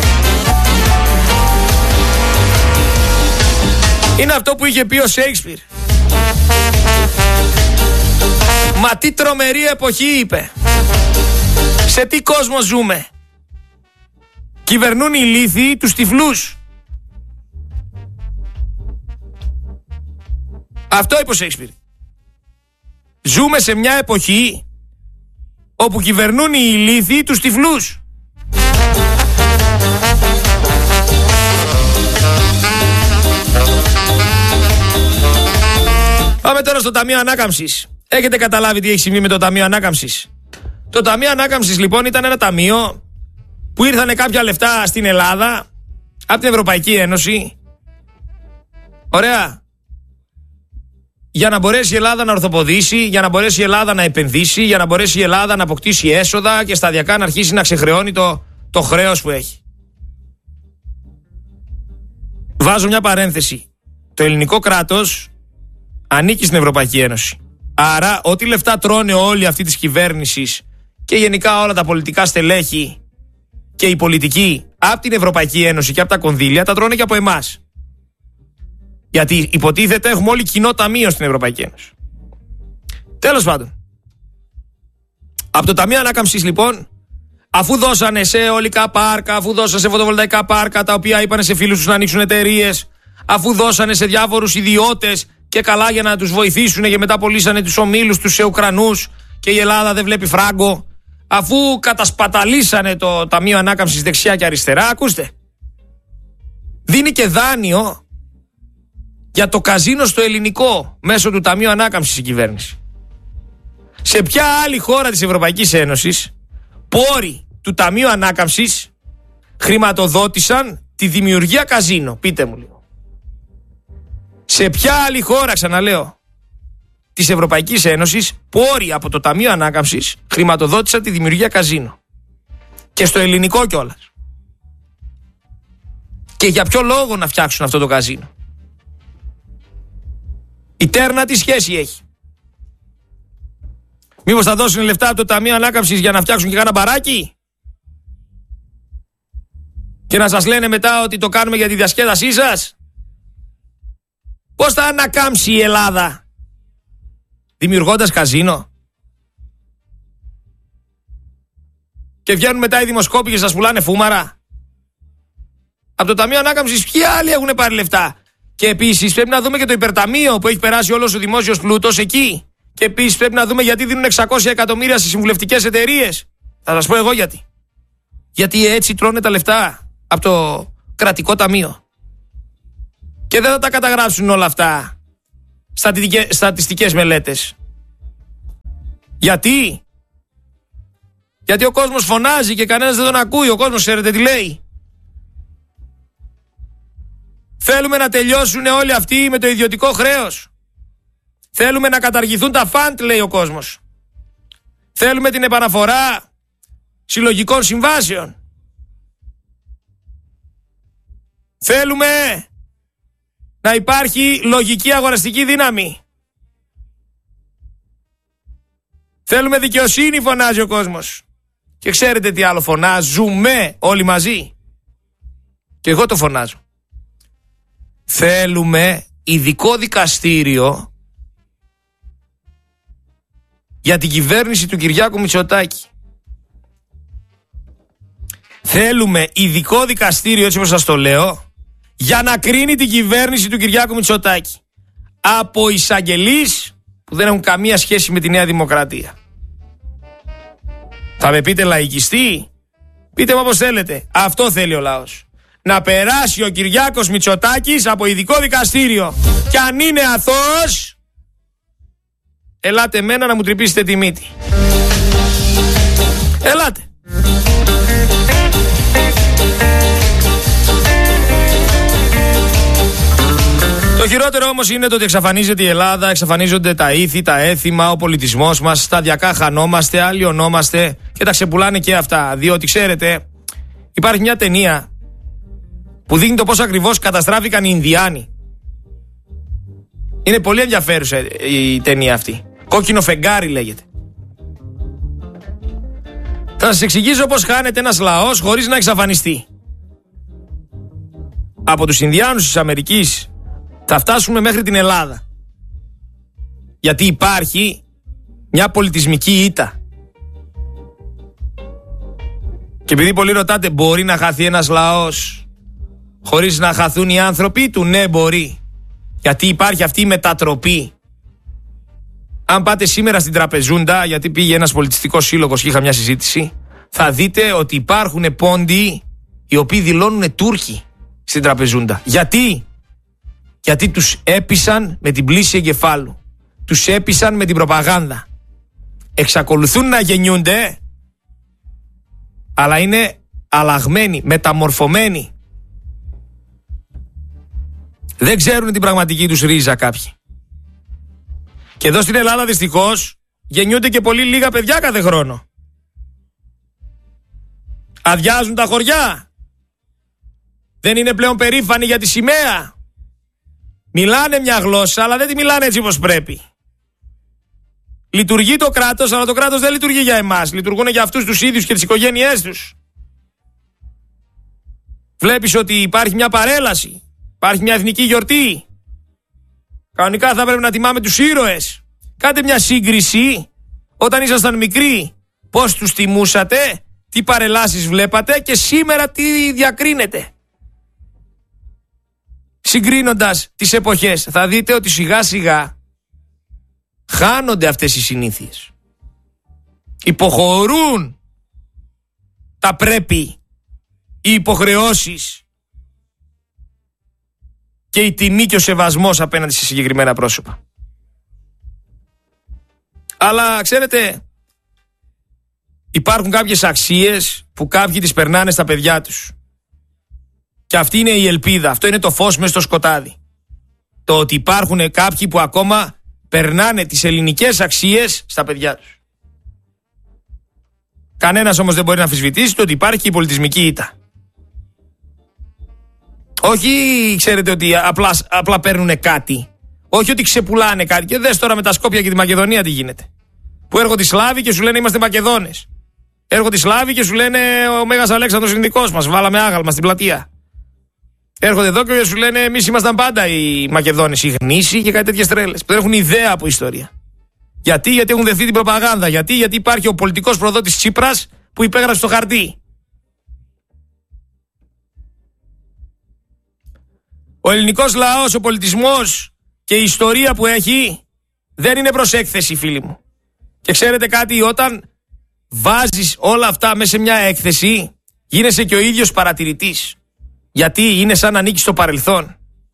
Είναι αυτό που είχε πει ο Σέιξπιρ. Μα τι τρομερή εποχή, είπε. Σε τι κόσμο ζούμε. Κυβερνούν οι ηλίθιοι τους τυφλούς. Αυτό είπε ο Σέιξπιρ. Ζούμε σε μια εποχή όπου κυβερνούν οι ηλίθιοι τους τυφλούς. Πάμε τώρα στο Ταμείο Ανάκαμψης. Έχετε καταλάβει τι έχει συμβεί με το Ταμείο Ανάκαμψης? Το Ταμείο Ανάκαμψης λοιπόν ήταν ένα ταμείο που ήρθανε κάποια λεφτά στην Ελλάδα από την Ευρωπαϊκή Ένωση. Ωραία. Για να μπορέσει η Ελλάδα να ορθοποδήσει, για να μπορέσει η Ελλάδα να επενδύσει, για να μπορέσει η Ελλάδα να αποκτήσει έσοδα και σταδιακά να αρχίσει να ξεχρεώνει το, το χρέος που έχει. Βάζω μια παρένθεση. Το ελληνικό κράτος ανήκει στην Ευρωπαϊκή Ένωση. Άρα, ό,τι λεφτά τρώνε όλοι αυτοί της κυβέρνησης και γενικά όλα τα πολιτικά στελέχη και οι πολιτικοί από την Ευρωπαϊκή Ένωση και από τα κονδύλια, τα τρώνε και από εμάς. Γιατί υποτίθεται έχουμε όλοι κοινό ταμείο στην Ευρωπαϊκή Ένωση. Τέλος πάντων. Από το Ταμείο Ανάκαμψης λοιπόν, αφού δώσανε σε αιωλικά πάρκα, αφού δώσανε σε φωτοβολταϊκά πάρκα, τα οποία είπανε σε φίλους τους να ανοίξουν εταιρείες, αφού δώσανε σε διάφορους ιδιώτες και καλά για να τους βοηθήσουν και μετά πωλήσανε τους ομίλους τους σε Ουκρανούς και η Ελλάδα δεν βλέπει φράγκο, αφού κατασπαταλήσανε το Ταμείο Ανάκαμψης δεξιά και αριστερά, ακούστε, δίνει και δάνειο για το καζίνο στο ελληνικό μέσω του Ταμείου Ανάκαμψης η κυβέρνηση. Σε ποια άλλη χώρα της Ευρωπαϊκής Ένωσης πόροι του Ταμείου Ανάκαμψης χρηματοδότησαν τη δημιουργία καζίνο? Πείτε μου λίγο. Σε ποια άλλη χώρα, ξαναλέω, της Ευρωπαϊκής Ένωσης πόροι από το Ταμείο Ανάκαμψης χρηματοδότησαν τη δημιουργία καζίνο? Και στο ελληνικό κιόλας. Και για ποιο λόγο να φτιάξουν αυτό το καζίνο? Η τέρνα τι σχέση έχει? Μήπως θα δώσουν λεφτά από το Ταμείο Ανάκαμψης για να φτιάξουν και κάνα μπαράκι? Και να σας λένε μετά ότι το κάνουμε για τη διασκέδασή σας? Πώς θα ανακάμψει η Ελλάδα δημιουργώντας καζίνο. Και βγαίνουν μετά οι δημοσκόποι και σας πουλάνε φούμαρα. Από το Ταμείο Ανάκαμψης ποιοι άλλοι έχουν πάρει λεφτά? Και επίσης πρέπει να δούμε και το υπερταμείο που έχει περάσει όλος ο δημόσιος πλούτος εκεί. Και επίσης πρέπει να δούμε γιατί δίνουν εξακόσια εκατομμύρια στις συμβουλευτικές εταιρείες. Θα σας πω εγώ γιατί. Γιατί έτσι τρώνε τα λεφτά από το κρατικό ταμείο. Και δεν θα τα καταγράψουν όλα αυτά στατιστικές μελέτες. Γιατί? Γιατί ο κόσμος φωνάζει και κανένας δεν τον ακούει. Ο κόσμος ξέρετε τι λέει? Θέλουμε να τελειώσουν όλοι αυτοί με το ιδιωτικό χρέος. Θέλουμε να καταργηθούν τα φαντ, λέει ο κόσμος. Θέλουμε την επαναφορά συλλογικών συμβάσεων. Θέλουμε να υπάρχει λογική αγοραστική δύναμη. Θέλουμε δικαιοσύνη, φωνάζει ο κόσμος. Και ξέρετε τι άλλο φωνάζουμε όλοι μαζί? Και εγώ το φωνάζω. Θέλουμε ειδικό δικαστήριο για την κυβέρνηση του Κυριάκου Μητσοτάκη. Θέλουμε ειδικό δικαστήριο, έτσι όπως σας το λέω, για να κρίνει την κυβέρνηση του Κυριάκου Μητσοτάκη από εισαγγελείς που δεν έχουν καμία σχέση με τη Νέα Δημοκρατία. Θα με πείτε λαϊκιστή? Πείτε μου όπως θέλετε. Αυτό θέλει ο λαός. Να περάσει ο Κυριάκος Μητσοτάκης από ειδικό δικαστήριο. Και αν είναι αθώος, ελάτε εμένα να μου τρυπήσετε τη μύτη. Ελάτε. Το χειρότερο όμως είναι το ότι εξαφανίζεται η Ελλάδα, εξαφανίζονται τα ήθη, τα έθιμα, ο πολιτισμός μας, σταδιακά χανόμαστε, αλλοιωνόμαστε και τα ξεπουλάνε και αυτά. Διότι ξέρετε, υπάρχει μια ταινία που δείχνει το πώς ακριβώς καταστράφηκαν οι Ινδιάνοι. Είναι πολύ ενδιαφέρουσα η ταινία αυτή. Κόκκινο φεγγάρι λέγεται. Θα σας εξηγήσω πώς χάνεται ένας λαός χωρίς να εξαφανιστεί. Από τους Ινδιάνους της Αμερικής θα φτάσουμε μέχρι την Ελλάδα. Γιατί υπάρχει μια πολιτισμική ήττα. Και επειδή πολλοί ρωτάτε, μπορεί να χαθεί ένας λαός χωρίς να χαθούν οι άνθρωποι του? Ναι, μπορεί. Γιατί υπάρχει αυτή η μετατροπή. Αν πάτε σήμερα στην Τραπεζούντα, γιατί πήγε ένας πολιτιστικός σύλλογος και είχα μια συζήτηση, θα δείτε ότι υπάρχουν πόντοι οι οποίοι δηλώνουν Τούρκοι στην Τραπεζούντα. Γιατί? Γιατί τους έπεισαν με την πλήση εγκεφάλου. Τους έπεισαν με την προπαγάνδα. Εξακολουθούν να γεννιούνται, αλλά είναι αλλαγμένοι, μεταμορφωμένοι. Δεν ξέρουν την πραγματική τους ρίζα κάποιοι. Και εδώ στην Ελλάδα δυστυχώς γεννιούνται και πολύ λίγα παιδιά κάθε χρόνο. Αδειάζουν τα χωριά. Δεν είναι πλέον περήφανοι για τη σημαία. Μιλάνε μια γλώσσα, αλλά δεν τη μιλάνε έτσι όπως πρέπει. Λειτουργεί το κράτος, αλλά το κράτος δεν λειτουργεί για εμάς. Λειτουργούν για αυτούς τους ίδιους και τις οικογένειές τους. Βλέπεις ότι υπάρχει μια παρέλαση. Υπάρχει μια εθνική γιορτή. Κανονικά θα πρέπει να τιμάμε τους ήρωες. Κάντε μια σύγκριση όταν ήσασταν μικροί. Πώς τους τιμούσατε, τι παρελάσεις βλέπατε και σήμερα τι διακρίνετε. Συγκρίνοντας τις εποχές θα δείτε ότι σιγά σιγά χάνονται αυτές οι συνήθειες. Υποχωρούν τα πρέπει, οι υποχρεώσεις και η τιμή και ο σεβασμός απέναντι σε συγκεκριμένα πρόσωπα. Αλλά ξέρετε, υπάρχουν κάποιες αξίες που κάποιοι τις περνάνε στα παιδιά τους. Και αυτή είναι η ελπίδα, αυτό είναι το φως μες στο σκοτάδι. Το ότι υπάρχουν κάποιοι που ακόμα περνάνε τις ελληνικές αξίες στα παιδιά τους. Κανένας όμως δεν μπορεί να αμφισβητήσει το ότι υπάρχει και η πολιτισμική ήττα. Όχι, ξέρετε, ότι απλά, απλά παίρνουν κάτι. Όχι ότι ξεπουλάνε κάτι. Και δες τώρα με τα Σκόπια και τη Μακεδονία τι γίνεται. Που έρχονται οι Σλάβοι και σου λένε είμαστε Μακεδόνες. Έρχονται οι Σλάβοι και σου λένε ο Μέγας Αλέξανδρος είναι δικός μας. Βάλαμε άγαλμα στην πλατεία. Έρχονται εδώ και σου λένε εμείς ήμασταν πάντα οι Μακεδόνες, οι γνήσιοι και κάτι τέτοιες τρέλες. Που δεν έχουν ιδέα από ιστορία. Γιατί, γιατί έχουν δεχθεί την προπαγάνδα. Γιατί, γιατί υπάρχει ο πολιτικός προδότης Τσίπρας που υπέγραψε το χαρτί. Ο ελληνικός λαός, ο πολιτισμός και η ιστορία που έχει δεν είναι προς έκθεση, φίλοι μου. Και ξέρετε κάτι, όταν βάζεις όλα αυτά μέσα σε μια έκθεση, γίνεσαι και ο ίδιος παρατηρητής. Γιατί είναι σαν να ανήκεις στο παρελθόν.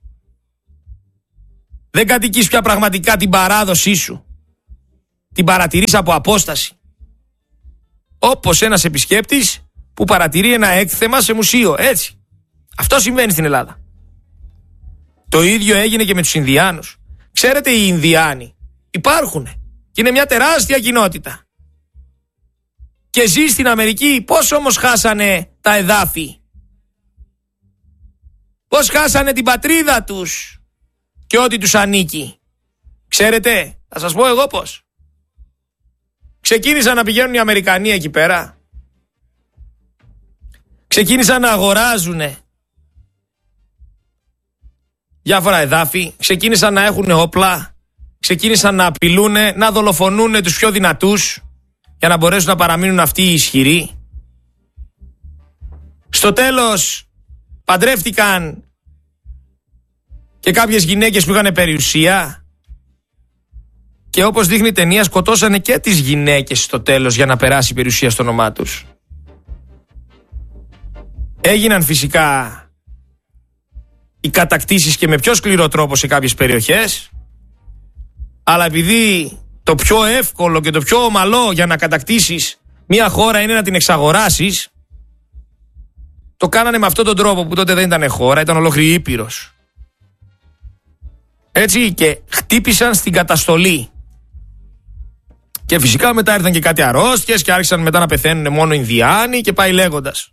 Δεν κατοικείς πια πραγματικά την παράδοσή σου. Την παρατηρείς από απόσταση. Όπως ένας επισκέπτης που παρατηρεί ένα έκθεμα σε μουσείο. Έτσι. Αυτό συμβαίνει στην Ελλάδα. Το ίδιο έγινε και με τους Ινδιάνους. Ξέρετε, οι Ινδιάνοι υπάρχουν και είναι μια τεράστια κοινότητα. Και ζει στην Αμερική. Πώς όμως χάσανε τα εδάφη? Πώς χάσανε την πατρίδα τους και ό,τι τους ανήκει? Ξέρετε, θα σας πω εγώ πώς. Ξεκίνησαν να πηγαίνουν οι Αμερικανοί εκεί πέρα. Ξεκίνησαν να αγοράζουν διάφορα εδάφη. Ξεκίνησαν να έχουν όπλα. Ξεκίνησαν να απειλούν, να δολοφονούν τους πιο δυνατούς για να μπορέσουν να παραμείνουν αυτοί οι ισχυροί. Στο τέλος παντρεύτηκαν και κάποιες γυναίκες που είχαν περιουσία και όπως δείχνει η ταινία σκοτώσανε και τις γυναίκες στο τέλος για να περάσει η περιουσία στο όνομά τους. Έγιναν φυσικά οι κατακτήσεις και με πιο σκληρό τρόπο σε κάποιες περιοχές, αλλά επειδή το πιο εύκολο και το πιο ομαλό για να κατακτήσεις μια χώρα είναι να την εξαγοράσεις, το κάνανε με αυτόν τον τρόπο που τότε δεν ήταν χώρα, ήταν ολόκληρη Ήπειρος. Έτσι, και χτύπησαν στην καταστολή. Και φυσικά μετά ήρθαν και κάτι αρρώστιες και άρχισαν μετά να πεθαίνουν μόνο Ινδιάνοι και πάει λέγοντας.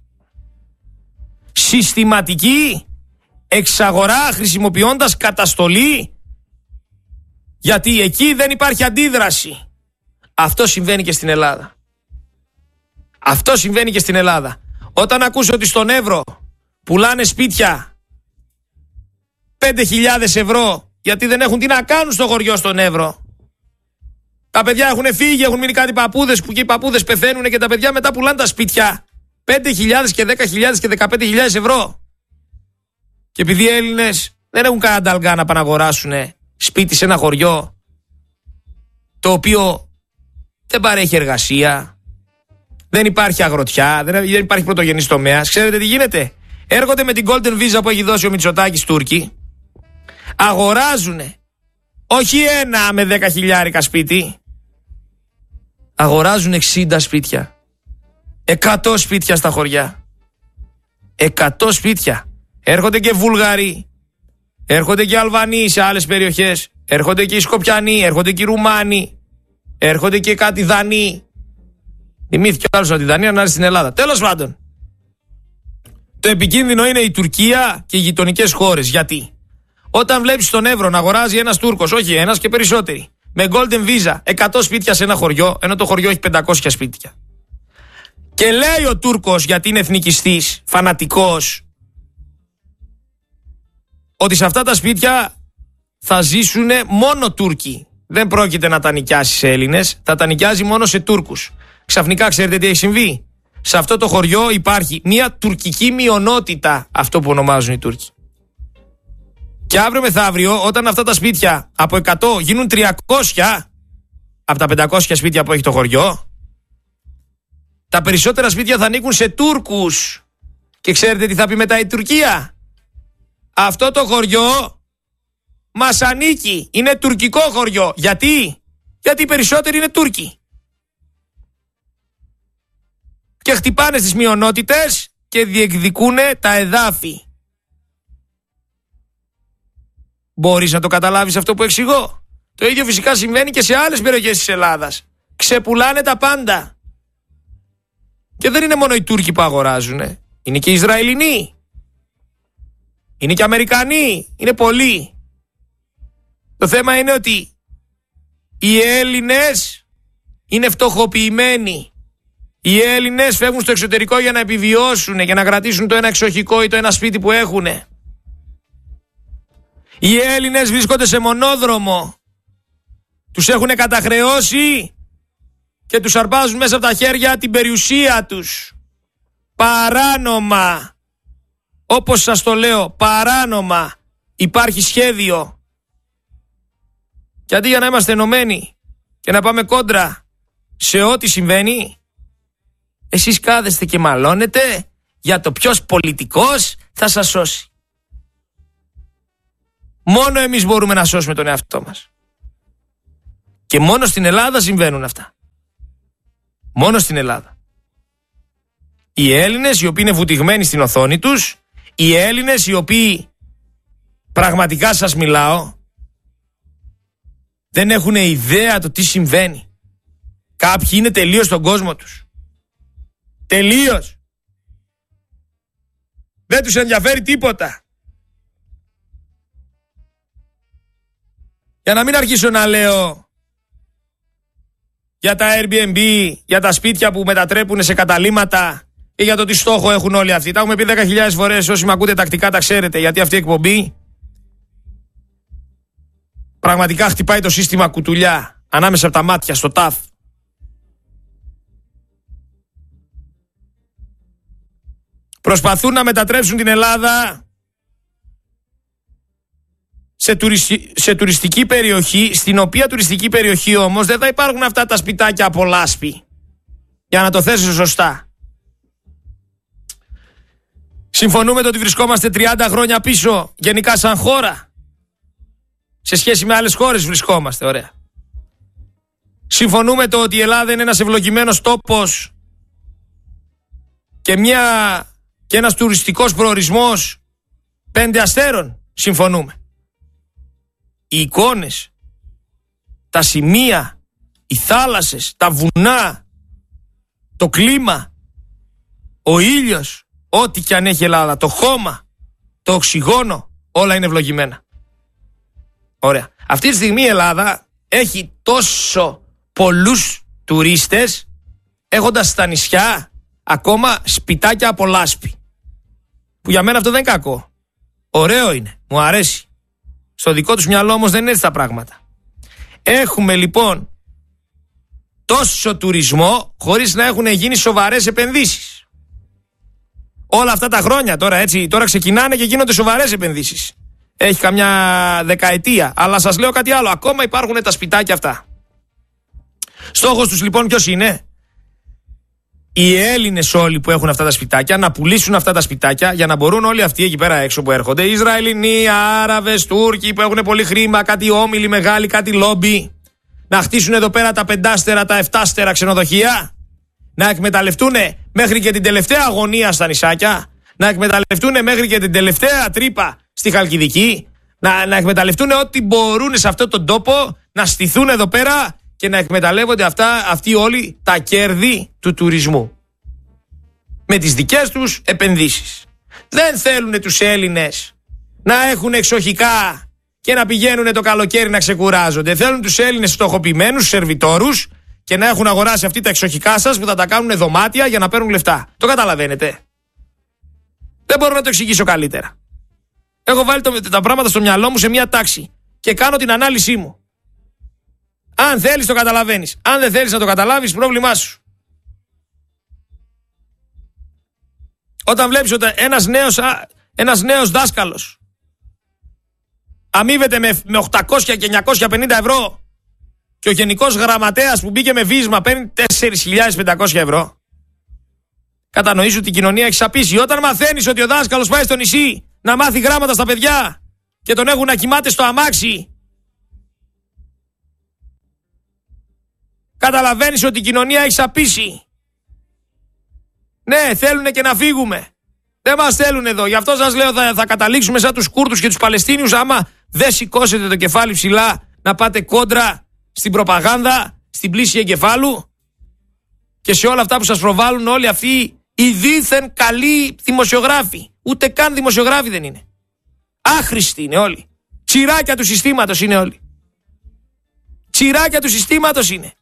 Συστηματική εξαγορά χρησιμοποιώντας καταστολή, γιατί εκεί δεν υπάρχει αντίδραση. Αυτό συμβαίνει και στην Ελλάδα. Αυτό συμβαίνει και στην Ελλάδα. Όταν ακούσω ότι στον Εύρο πουλάνε σπίτια πέντε χιλιάδες ευρώ γιατί δεν έχουν τι να κάνουν στο χωριό στον Εύρο. Τα παιδιά έχουν φύγει, έχουν μείνει κάτι παππούδες που και οι παππούδες πεθαίνουν και τα παιδιά μετά πουλάνε τα σπίτια πέντε χιλιάδες και δέκα χιλιάδες και δεκαπέντε χιλιάδες ευρώ. Και επειδή οι Έλληνες δεν έχουν κανένα νταλγκά να πάνε να αγοράσουν σπίτι σε ένα χωριό το οποίο δεν παρέχει εργασία, δεν υπάρχει αγροτιά, δεν υπάρχει πρωτογενής τομέας. Ξέρετε τι γίνεται? Έρχονται με την Golden Visa που έχει δώσει ο Μητσοτάκης Τούρκοι, αγοράζουν όχι ένα με δέκα χιλιάρικα σπίτι, αγοράζουν εξήντα σπίτια, εκατό σπίτια στα χωριά, εκατό σπίτια. Έρχονται και Βουλγαροί, έρχονται και Αλβανοί σε άλλες περιοχές, έρχονται και οι Σκοπιανοί, έρχονται και οι Ρουμάνοι, έρχονται και κάτι Δανείοι. Θυμήθηκε ο άλλος από τη Δανία να έρθει στην Ελλάδα. Τέλος πάντων, το επικίνδυνο είναι η Τουρκία και οι γειτονικές χώρες. Γιατί? Όταν βλέπεις τον Εύρο να αγοράζει ένας Τούρκος, όχι ένας και περισσότεροι, με Golden Visa εκατό σπίτια σε ένα χωριό, ενώ το χωριό έχει πεντακόσια σπίτια. Και λέει ο Τούρκος, γιατί είναι εθνικιστής, φανατικός, ότι σε αυτά τα σπίτια θα ζήσουν μόνο Τούρκοι. Δεν πρόκειται να τα νοικιάσει σε Έλληνες, θα τα νοικιάζει μόνο σε Τούρκους. Ξαφνικά ξέρετε τι έχει συμβεί? Σε αυτό το χωριό υπάρχει μια τουρκική μειονότητα, αυτό που ονομάζουν οι Τούρκοι. Και αύριο μεθαύριο, όταν αυτά τα σπίτια από εκατό γίνουν τριακόσια από τα πεντακόσια σπίτια που έχει το χωριό, τα περισσότερα σπίτια θα ανήκουν σε Τούρκους. Και ξέρετε τι θα πει μετά η Τουρκία? Αυτό το χωριό μας ανήκει, είναι τουρκικό χωριό. Γιατί? Γιατί οι περισσότεροι είναι Τούρκοι. Και χτυπάνε στις μειονότητες και διεκδικούν τα εδάφη. Μπορείς να το καταλάβεις αυτό που εξηγώ? Το ίδιο φυσικά συμβαίνει και σε άλλες περιοχές της Ελλάδας. Ξεπουλάνε τα πάντα. Και δεν είναι μόνο οι Τούρκοι που αγοράζουν, είναι και οι Ισραηλινοί, είναι και Αμερικανοί, είναι πολλοί. Το θέμα είναι ότι οι Έλληνες είναι φτωχοποιημένοι. Οι Έλληνες φεύγουν στο εξωτερικό για να επιβιώσουν, για να κρατήσουν το ένα εξοχικό ή το ένα σπίτι που έχουν. Οι Έλληνες βρίσκονται σε μονόδρομο Τους έχουν καταχρεώσει και τους αρπάζουν μέσα από τα χέρια την περιουσία τους. Παράνομα. Όπως σας το λέω, παράνομα. Υπάρχει σχέδιο. Και αντί για να είμαστε ενωμένοι και να πάμε κόντρα σε ό,τι συμβαίνει, εσείς κάθεστε και μαλώνετε για το ποιος πολιτικός θα σας σώσει. Μόνο εμείς μπορούμε να σώσουμε τον εαυτό μας. Και μόνο στην Ελλάδα συμβαίνουν αυτά. Μόνο στην Ελλάδα. Οι Έλληνες οι οποίοι είναι βουτυγμένοι στην οθόνη τους, οι Έλληνες οι οποίοι, πραγματικά σας μιλάω, δεν έχουν ιδέα το τι συμβαίνει. Κάποιοι είναι τελείως στον κόσμο τους. Τελείως. Δεν τους ενδιαφέρει τίποτα. Για να μην αρχίσω να λέω για τα Airbnb, για τα σπίτια που μετατρέπουν σε καταλύματα και για το τι στόχο έχουν όλοι αυτοί. Τα έχουμε πει δέκα χιλιάδες φορές, όσοι με ακούτε τακτικά τα ξέρετε, γιατί αυτή η εκπομπή πραγματικά χτυπάει το σύστημα κουτουλιά ανάμεσα από τα μάτια στο τάφ. Προσπαθούν να μετατρέψουν την Ελλάδα σε, τουριστι... σε τουριστική περιοχή, στην οποία τουριστική περιοχή όμως δεν θα υπάρχουν αυτά τα σπιτάκια από λάσπη. Για να το θέσω σωστά. Συμφωνούμε το ότι βρισκόμαστε τριάντα χρόνια πίσω, γενικά σαν χώρα. Σε σχέση με άλλες χώρες βρισκόμαστε, ωραία. Συμφωνούμε το ότι η Ελλάδα είναι ένας ευλογημένος τόπος και, μια... και ένας τουριστικός προορισμός πέντε αστέρων. Συμφωνούμε. Οι εικόνες, τα σημεία, οι θάλασσες, τα βουνά, το κλίμα, ο ήλιος, ό,τι και αν έχει η Ελλάδα, το χώμα, το οξυγόνο, όλα είναι ευλογημένα. Ωραία. Αυτή τη στιγμή η Ελλάδα έχει τόσο πολλούς τουρίστες, έχοντας στα νησιά ακόμα σπιτάκια από λάσπη. Που για μένα αυτό δεν είναι κακό. Ωραίο είναι, μου αρέσει. Στο δικό τους μυαλό όμως δεν είναι έτσι τα πράγματα. Έχουμε λοιπόν τόσο τουρισμό χωρίς να έχουν γίνει σοβαρές επενδύσεις. Όλα αυτά τα χρόνια τώρα έτσι, τώρα ξεκινάνε και γίνονται σοβαρές επενδύσεις. Έχει καμιά δεκαετία. Αλλά σας λέω κάτι άλλο, ακόμα υπάρχουν τα σπιτάκια αυτά. Στόχος τους λοιπόν ποιος είναι? Οι Έλληνες όλοι που έχουν αυτά τα σπιτάκια να πουλήσουν αυτά τα σπιτάκια για να μπορούν όλοι αυτοί εκεί πέρα έξω που έρχονται, Ισραηλινοί, Άραβες, Τούρκοι που έχουν πολύ χρήμα, κάτι όμιλοι μεγάλοι, κάτι λόμπι, να χτίσουν εδώ πέρα τα πεντάστερα, τα εφτάστερα ξενοδοχεία, να εκμεταλλευτούν μέχρι και την τελευταία αγωνία στα νησάκια, να εκμεταλλευτούν μέχρι και την τελευταία τρύπα στη Χαλκιδική, να, να εκμεταλλευτούν ό,τι μπορούν σε αυτόν τον τόπο, να στηθούν εδώ πέρα και να εκμεταλλεύονται αυτά, αυτοί όλοι τα κέρδη του τουρισμού. Με τις δικές τους επενδύσεις. Δεν θέλουν τους Έλληνες να έχουν εξοχικά και να πηγαίνουν το καλοκαίρι να ξεκουράζονται. Θέλουν τους Έλληνες στοχοποιημένους, σερβιτόρους και να έχουν αγοράσει αυτοί τα εξοχικά σας που θα τα κάνουν δωμάτια για να παίρνουν λεφτά. Το καταλαβαίνετε? Δεν μπορώ να το εξηγήσω καλύτερα. Έχω βάλει το, τα πράγματα στο μυαλό μου σε μια τάξη και κάνω την ανάλυση μου. Αν θέλεις το καταλαβαίνεις. Αν δεν θέλεις να το καταλάβεις, πρόβλημά σου. Όταν βλέπεις ότι ένας νέος, ένας νέος δάσκαλος αμείβεται με, με οκτακόσια και εννιακόσια πενήντα ευρώ και ο γενικός γραμματέας που μπήκε με βίσμα παίρνει τέσσερις χιλιάδες πεντακόσια ευρώ, κατανοείς ότι η κοινωνία έχει σαπίσει. Όταν μαθαίνεις ότι ο δάσκαλος πάει στο νησί να μάθει γράμματα στα παιδιά και τον έχουν να κοιμάται στο αμάξι, καταλαβαίνεις ότι η κοινωνία έχει σαπίσει. Ναι, θέλουν και να φύγουμε. Δεν μας θέλουν εδώ. Γι' αυτό σας λέω θα, θα καταλήξουμε σαν τους Κούρδους και τους Παλαιστίνιους άμα δεν σηκώσετε το κεφάλι ψηλά να πάτε κόντρα στην προπαγάνδα, στην πλήση εγκεφάλου και σε όλα αυτά που σας προβάλλουν όλοι αυτοί οι δίθεν καλοί δημοσιογράφοι. Ούτε καν δημοσιογράφοι δεν είναι. Άχρηστοι είναι όλοι. Τσιράκια του συστήματος είναι όλοι. Τσιράκια του συστήματος είναι.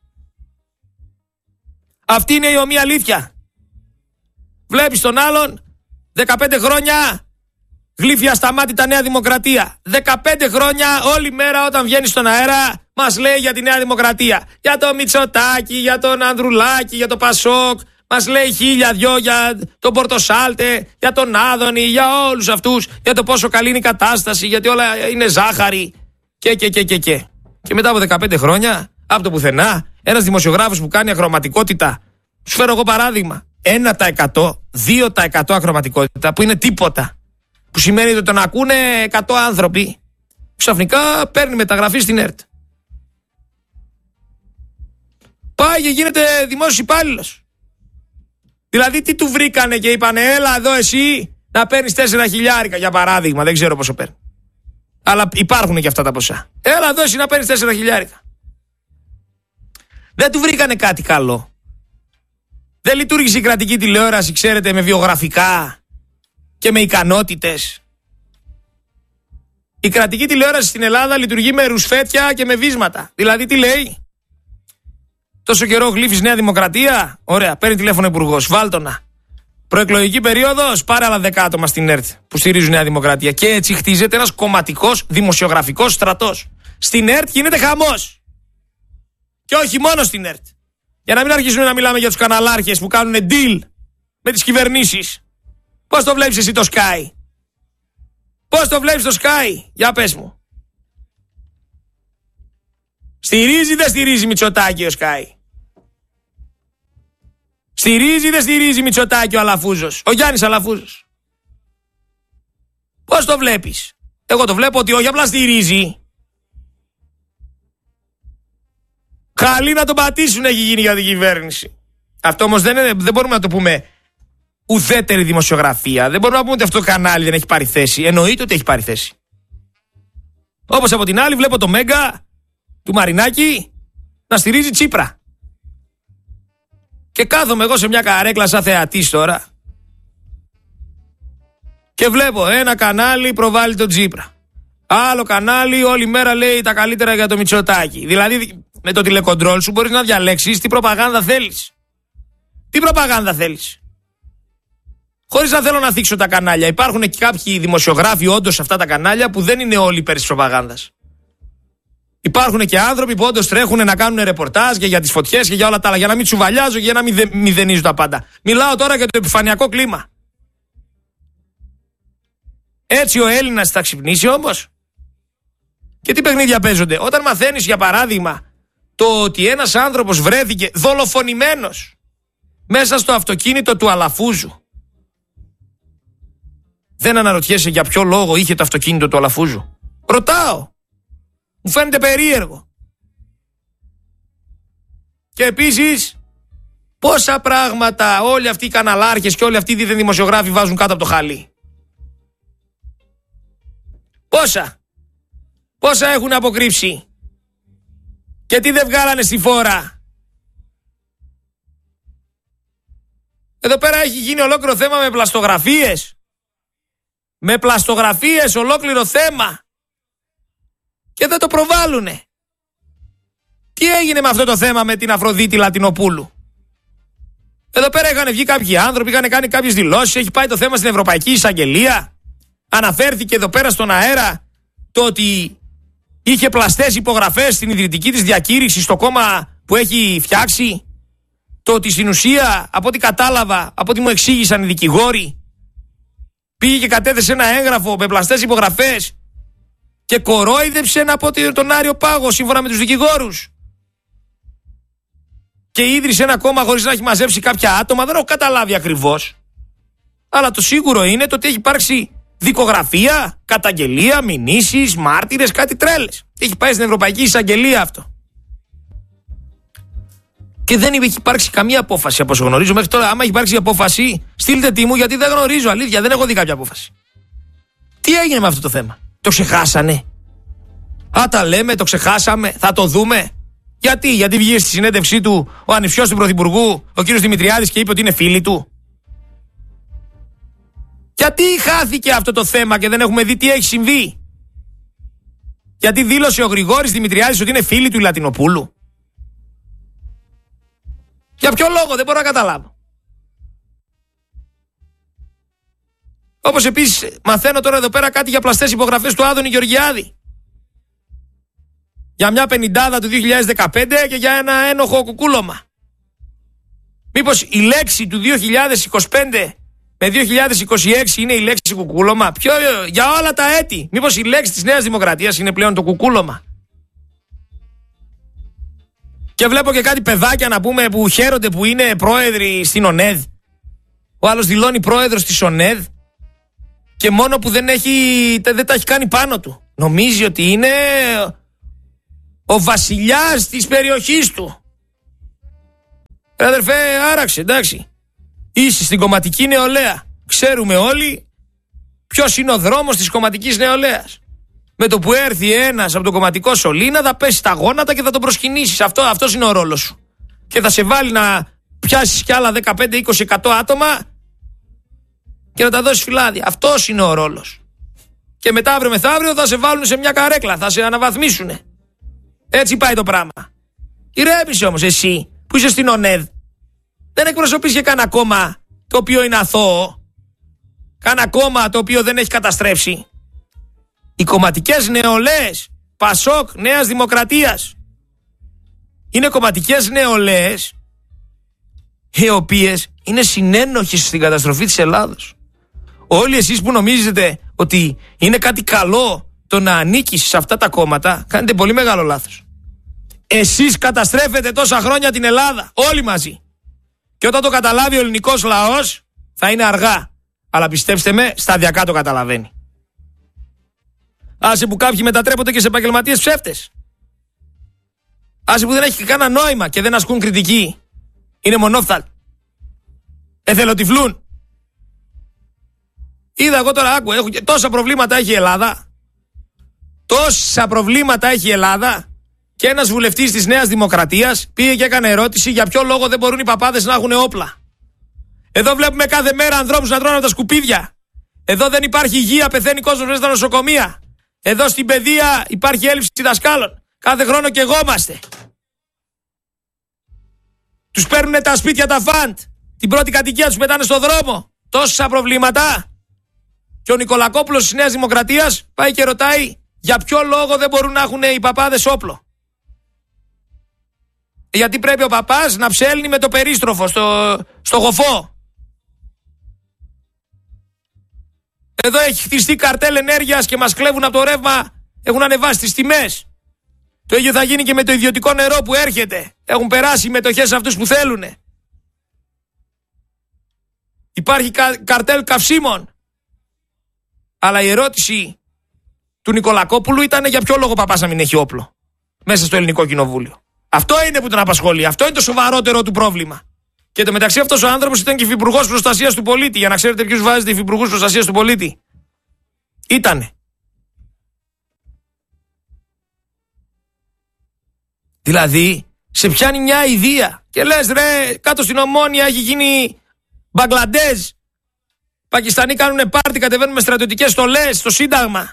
Αυτή είναι η ομοία αλήθεια. Βλέπεις τον άλλον δεκαπέντε χρόνια Γλύφει ασταμάτητα Νέα Δημοκρατία. δεκαπέντε χρόνια όλη μέρα όταν βγαίνει στον αέρα μας λέει για τη Νέα Δημοκρατία. Για το Μητσοτάκη, για τον Ανδρουλάκη, για το Πασόκ. Μας λέει χίλια δυο για τον Πορτοσάλτε, για τον Άδωνη, για όλους αυτούς. Για το πόσο καλή είναι η κατάσταση, γιατί όλα είναι ζάχαρη. Και, και, και, και, και. Και μετά από δεκαπέντε χρόνια, από το πουθενά, ένας δημοσιογράφος που κάνει ακροματικότητα. Σου φέρω εγώ παράδειγμα. ένα τοις εκατό, δύο τοις εκατό ακροματικότητα, που είναι τίποτα. Που σημαίνει ότι τον ακούνε εκατό άνθρωποι. Ξαφνικά παίρνει μεταγραφή στην ΕΡΤ. Πάει και γίνεται δημόσιος υπάλληλος. Δηλαδή τι του βρήκανε και είπανε έλα εδώ εσύ να παίρνεις τέσσερα χιλιάρικα για παράδειγμα. Δεν ξέρω πόσο παίρνει. Αλλά υπάρχουν και αυτά τα ποσά. Έλα εδώ εσύ να παίρνεις τέσσερα χιλιάρικα. Δεν του βρήκανε κάτι καλό. Δεν λειτουργήσε η κρατική τηλεόραση, ξέρετε, με βιογραφικά και με ικανότητες. Η κρατική τηλεόραση στην Ελλάδα λειτουργεί με ρουσφέτια και με βίσματα. Δηλαδή τι λέει? Τόσο καιρό γλύφεις Νέα Δημοκρατία. Ωραία, παίρνει τηλέφωνο ο υπουργός. Βάλτονα. Προεκλογική περίοδος, πάρε άλλα δέκα άτομα στην ΕΡΤ που στηρίζουν Νέα Δημοκρατία. Και έτσι χτίζεται ένας κομματικός δημοσιογραφικός στρατός. Στην ΕΡΤ γίνεται χαμός. Και όχι μόνο στην ΕΡΤ. Για να μην αρχίσουμε να μιλάμε για τους καναλάρχες που κάνουν deal με τις κυβερνήσεις. Πώς το βλέπεις εσύ το Sky? Πώς το βλέπεις το Sky? Για πες μου. Στηρίζει ή δεν στηρίζει Μητσοτάκη ο Sky? Στηρίζει ή δεν στηρίζει Μητσοτάκη ο Αλαφούζος, ο Γιάννης Αλαφούζος? Πώς το βλέπεις? Εγώ το βλέπω ότι όχι απλά στηρίζει. Καλή να τον πατήσουν έχει γίνει για την κυβέρνηση. Αυτό όμως δεν, είναι, δεν μπορούμε να το πούμε ουδέτερη δημοσιογραφία. Δεν μπορούμε να πούμε ότι αυτό το κανάλι δεν έχει πάρει θέση. Εννοείται ότι έχει πάρει θέση. Όπως από την άλλη βλέπω το Μέγκα του Μαρινάκη να στηρίζει Τσίπρα. Και κάθομαι εγώ σε μια καρέκλα σαν θεατής τώρα και βλέπω ένα κανάλι προβάλλει τον Τσίπρα. Άλλο κανάλι όλη μέρα λέει τα καλύτερα για το Μητσοτάκη. Δηλαδή με το τηλεκοντρόλ σου μπορείς να διαλέξεις τι προπαγάνδα θέλεις. Τι προπαγάνδα θέλεις. Χωρίς να θέλω να θίξω τα κανάλια. Υπάρχουν και κάποιοι δημοσιογράφοι όντως σε αυτά τα κανάλια που δεν είναι όλοι υπέρ της προπαγάνδας. Υπάρχουν και άνθρωποι που όντως τρέχουν να κάνουν ρεπορτάζ και για τις φωτιές και για όλα τα άλλα. Για να μην τσουβαλιάζω και για να μην μηδενίζω τα πάντα. Μιλάω τώρα για το επιφανειακό κλίμα. Έτσι ο Έλληνας θα ξυπνήσει όμως. Και τι παιχνίδια παίζονται? Όταν μαθαίνεις για παράδειγμα το ότι ένας άνθρωπος βρέθηκε δολοφονημένος μέσα στο αυτοκίνητο του Αλαφούζου. Δεν αναρωτιέσαι για ποιο λόγο είχε το αυτοκίνητο του Αλαφούζου? Ρωτάω. Μου φαίνεται περίεργο. Και επίσης πόσα πράγματα όλοι αυτοί οι καναλάρχες και όλοι αυτοί οι δίθεν δημοσιογράφοι βάζουν κάτω από το χαλί. Πόσα. Πόσα έχουν αποκρύψει. Και τι δεν βγάλανε στη φόρα. Εδώ πέρα έχει γίνει ολόκληρο θέμα με πλαστογραφίες. Με πλαστογραφίες ολόκληρο θέμα. Και δεν το προβάλλουνε. Τι έγινε με αυτό το θέμα με την Αφροδίτη Λατινοπούλου? Εδώ πέρα είχαν βγει κάποιοι άνθρωποι, είχαν κάνει κάποιες δηλώσεις, έχει πάει το θέμα στην Ευρωπαϊκή Εισαγγελία. Αναφέρθηκε εδώ πέρα στον αέρα το ότι είχε πλαστές υπογραφές στην ιδρυτική της διακήρυξη στο κόμμα που έχει φτιάξει. Το ότι στην ουσία, από ό,τι κατάλαβα, από ό,τι μου εξήγησαν οι δικηγόροι, πήγε και κατέθεσε ένα έγγραφο με πλαστές υπογραφές και κορόιδεψε από τον Άριο Πάγο σύμφωνα με τους δικηγόρους. Και ίδρυσε ένα κόμμα χωρίς να έχει μαζέψει κάποια άτομα. Δεν έχω καταλάβει ακριβώς. Αλλά το σίγουρο είναι το ότι έχει υπάρξει δικογραφία, καταγγελία, μηνύσεις, μάρτυρες, κάτι τρέλες. Έχει πάει στην Ευρωπαϊκή Εισαγγελία αυτό. Και δεν έχει υπάρξει καμία απόφαση από όσο γνωρίζω μέχρι τώρα. Άμα έχει υπάρξει απόφαση, στείλτε τι μου, γιατί δεν γνωρίζω. Αλήθεια, δεν έχω δει κάποια απόφαση. Τι έγινε με αυτό το θέμα? Το ξεχάσανε? Α, τα λέμε, το ξεχάσαμε, θα το δούμε. Γιατί, γιατί βγήκε στη συνέντευξή του ο ανιψιός του Πρωθυπουργού, ο κύριος Δημητριάδης, και είπε ότι είναι φίλοι του. Γιατί χάθηκε αυτό το θέμα και δεν έχουμε δει τι έχει συμβεί? Γιατί δήλωσε ο Γρηγόρης Δημητριάδης ότι είναι φίλοι του Λατινοπούλου? Για ποιο λόγο? Δεν μπορώ να καταλάβω. Όπως επίσης μαθαίνω τώρα εδώ πέρα κάτι για πλαστές υπογραφές του Άδωνη Γεωργιάδη. Για μια πενηντάδα του δύο χιλιάδες δεκαπέντε και για ένα ένοχο κουκούλωμα. Μήπως η λέξη του δύο χιλιάδες είκοσι πέντε με δύο χιλιάδες είκοσι έξι είναι η λέξη κουκούλωμα? Ποιο, για όλα τα έτη. Μήπως η λέξη της Νέας Δημοκρατίας είναι πλέον το κουκούλωμα? Και βλέπω και κάτι παιδάκια να πούμε που χαίρονται που είναι πρόεδροι στην ΟΝΕΔ. Ο άλλος δηλώνει πρόεδρος της ΟΝΕΔ και μόνο που δεν, έχει, δεν τα έχει κάνει πάνω του. Νομίζει ότι είναι ο βασιλιάς της περιοχής του. Ε, αδερφέ, άραξε, εντάξει. Είσαι στην κομματική νεολαία. Ξέρουμε όλοι ποιος είναι ο δρόμος της κομματικής νεολαίας. Με το που έρθει ένας από το κομματικό σωλήνα θα πέσει στα γόνατα και θα τον προσκυνήσεις. Αυτό, αυτός είναι ο ρόλος σου. Και θα σε βάλει να πιάσεις κι άλλα δεκαπέντε είκοσι εκατό άτομα και να τα δώσεις φυλάδια. Αυτός είναι ο ρόλος. Και μετά αύριο μεθαύριο θα σε βάλουν σε μια καρέκλα, θα σε αναβαθμίσουνε. Έτσι πάει το πράγμα. Ηρέμησε όμως εσύ που είσαι στην ΟΝΕΔ. Δεν εκπροσωπείς και κανένα κόμμα το οποίο είναι αθώο. Κανένα κόμμα το οποίο δεν έχει καταστρέψει. Οι κομματικές νεολαίες Πασόκ Νέας Δημοκρατίας είναι κομματικές νεολαίες οι οποίες είναι συνένοχες στην καταστροφή της Ελλάδος. Όλοι εσείς που νομίζετε ότι είναι κάτι καλό το να ανήκεις σε αυτά τα κόμματα, κάνετε πολύ μεγάλο λάθος. Εσείς καταστρέφετε τόσα χρόνια την Ελλάδα, όλοι μαζί. Και όταν το καταλάβει ο ελληνικός λαός θα είναι αργά. Αλλά πιστέψτε με, σταδιακά το καταλαβαίνει. Άσε που κάποιοι μετατρέπονται και σε επαγγελματίες ψεύτες. Άσε που δεν έχει κανένα νόημα και δεν ασκούν κριτική. Είναι μονόφθαλ. Εθελοτυφλούν. Είδα εγώ τώρα, άκου, έχω και τόσα προβλήματα έχει η Ελλάδα. Τόσα προβλήματα έχει η Ελλάδα. Και ένας βουλευτής της Νέας Δημοκρατίας πήγε και έκανε ερώτηση για ποιο λόγο δεν μπορούν οι παπάδες να έχουν όπλα. Εδώ βλέπουμε κάθε μέρα ανθρώπους να τρώνε από τα σκουπίδια. Εδώ δεν υπάρχει υγεία, πεθαίνει κόσμος μέσα στα νοσοκομεία. Εδώ στην παιδεία υπάρχει έλλειψη δασκάλων. Κάθε χρόνο και εγώμαστε. Τους παίρνουν τα σπίτια τα φαντ. Την πρώτη κατοικία τους πετάνε στο δρόμο. Τόσα προβλήματα. Και ο Νικολακόπουλος της Νέας Δημοκρατίας πάει και ρωτάει για ποιο λόγο δεν μπορούν να έχουν οι παπάδες όπλο. Γιατί πρέπει ο παπάς να ψέλνει με το περίστροφο στο, στο γοφό. Εδώ έχει χτιστεί καρτέλ ενέργειας και μας κλέβουν από το ρεύμα. Έχουν ανεβάσει τις τιμές. Το ίδιο θα γίνει και με το ιδιωτικό νερό που έρχεται. Έχουν περάσει οι μετοχές αυτούς που θέλουν. Υπάρχει κα, καρτέλ καυσίμων. Αλλά η ερώτηση του Νικολακόπουλου ήταν για ποιο λόγο ο παπάς να μην έχει όπλο μέσα στο ελληνικό κοινοβούλιο. Αυτό είναι που τον απασχολεί. Αυτό είναι το σοβαρότερο του πρόβλημα. Και το μεταξύ αυτός ο άνθρωπος ήταν και υφυπουργός προστασίας του πολίτη. Για να ξέρετε ποιους βάζετε υφυπουργούς προστασίας του πολίτη. Ήτανε. Δηλαδή, σε πιάνει μια ιδέα. Και λες ρε, κάτω στην Ομόνια έχει γίνει Μπαγκλαντέζ. Πακιστανοί κάνουνε πάρτι, κατεβαίνουν με στρατιωτικές στολές στο Σύνταγμα.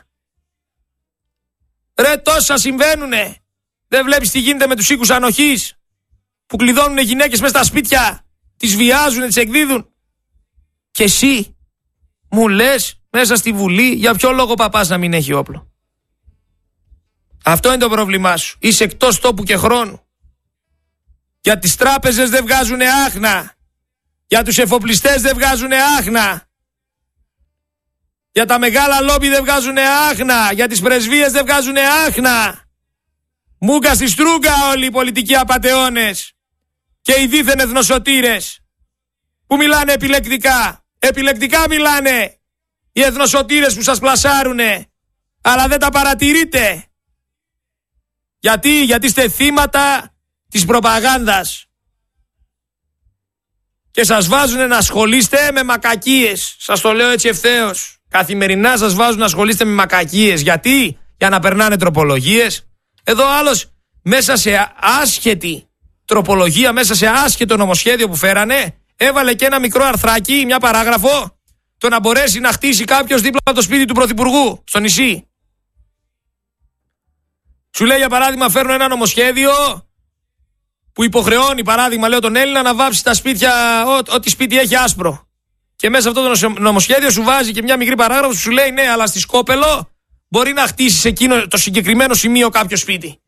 Ρε, τόσα συμβαίνουνε. Δεν βλέπεις τι γίνεται με τους οίκους ανοχής που κλειδώνουν γυναίκες μέσα στα σπίτια, τις βιάζουν, τις εκδίδουν. Και εσύ μου λες μέσα στη Βουλή για ποιο λόγο παπάς να μην έχει όπλο. Αυτό είναι το πρόβλημά σου. Είσαι εκτός τόπου και χρόνου. Για τις τράπεζες δεν βγάζουν άχνα. Για τους εφοπλιστές δεν βγάζουν άχνα. Για τα μεγάλα λόμπι δεν βγάζουν άχνα. Για τις πρεσβείες δεν βγάζουν άχνα. Μούγκα στη στρούγκα όλοι οι πολιτικοί απατεώνες και οι δίθεν εθνοσωτήρες που μιλάνε επιλεκτικά. Επιλεκτικά μιλάνε οι εθνοσωτήρες που σας πλασάρουνε, αλλά δεν τα παρατηρείτε. Γιατί, γιατί είστε θύματα της προπαγάνδας και σας βάζουν να ασχολείστε με μακακίες. Σας το λέω έτσι ευθέως. Καθημερινά σας βάζουν να ασχολείστε με μακακίες. Γιατί, για να περνάνε τροπολογίες. Εδώ άλλος μέσα σε άσχετη τροπολογία, μέσα σε άσχετο νομοσχέδιο που φέρανε, έβαλε και ένα μικρό αρθράκι, μια παράγραφο, το να μπορέσει να χτίσει κάποιος δίπλα από το σπίτι του Πρωθυπουργού, στο νησί. Σου λέει για παράδειγμα φέρνω ένα νομοσχέδιο που υποχρεώνει, παράδειγμα λέω τον Έλληνα, να βάψει τα σπίτια, ό, ό,τι σπίτι έχει άσπρο. Και μέσα σε αυτό το νομοσχέδιο σου βάζει και μια μικρή παράγραφο που σου λέει ναι, αλλά στη Σκόπελο μπορεί να χτίσει σε εκείνο το συγκεκριμένο σημείο κάποιο σπίτι.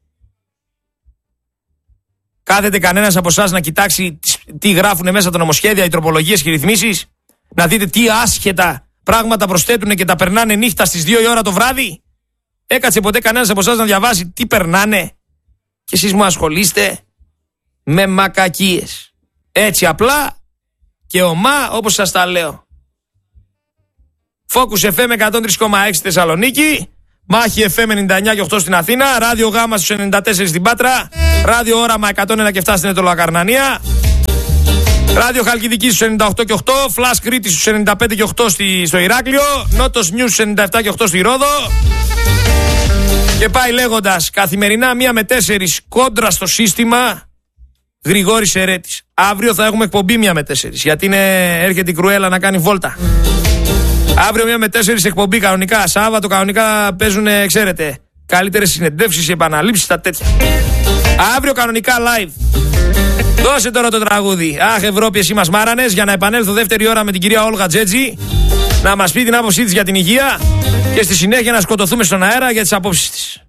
Κάθεται κανένας από εσάς να κοιτάξει τι γράφουν μέσα τα νομοσχέδια, οι τροπολογίες και οι ρυθμίσεις? Να δείτε τι άσχετα πράγματα προσθέτουν και τα περνάνε νύχτα στις δύο η ώρα το βράδυ? Έκατσε ποτέ κανένας από εσάς να διαβάσει τι περνάνε? Και εσείς μου ασχολείστε με μακακίες. Έτσι απλά και ομά όπως σας τα λέω. Focus εφ εμ εκατόν τρία κόμμα έξι Θεσσαλονίκη, Μάχη εφ εμ ενενήντα εννιά και οκτώ στην Αθήνα, Ράδιο Γάμα στους ενενήντα τέσσερα στην Πάτρα, Ράδιο Όραμα εκατόν ένα και επτά στην Ετωλοακαρνανία, Ράδιο Χαλκιδική στους ενενήντα οκτώ και οκτώ, Flash Κρήτη στους ενενήντα πέντε και οκτώ στη, στο Ηράκλειο, Νότος News στους ενενήντα επτά και οκτώ στη Ρόδο. Και πάει λέγοντας, καθημερινά μία με τέσσερις κόντρα στο σύστημα, Γρηγόρης Ερέτης. Αύριο θα έχουμε εκπομπή μία με τέσσερις, γιατί είναι, έρχεται η Κρουέλα να κάνει βόλτα. Αύριο μία με τέσσερις εκπομπή κανονικά. Σάββατο κανονικά παίζουν, ξέρετε, καλύτερες συνεντεύξεις, επαναλήψεις, τα τέτοια. Αύριο κανονικά live. Δώσε τώρα το τραγούδι. Αχ, Ευρώπη, εσύ μας μάρανες, για να επανέλθω δεύτερη ώρα με την κυρία Όλγα Τζέτζη να μας πει την άποψή της για την υγεία και στη συνέχεια να σκοτωθούμε στον αέρα για τις απόψεις της.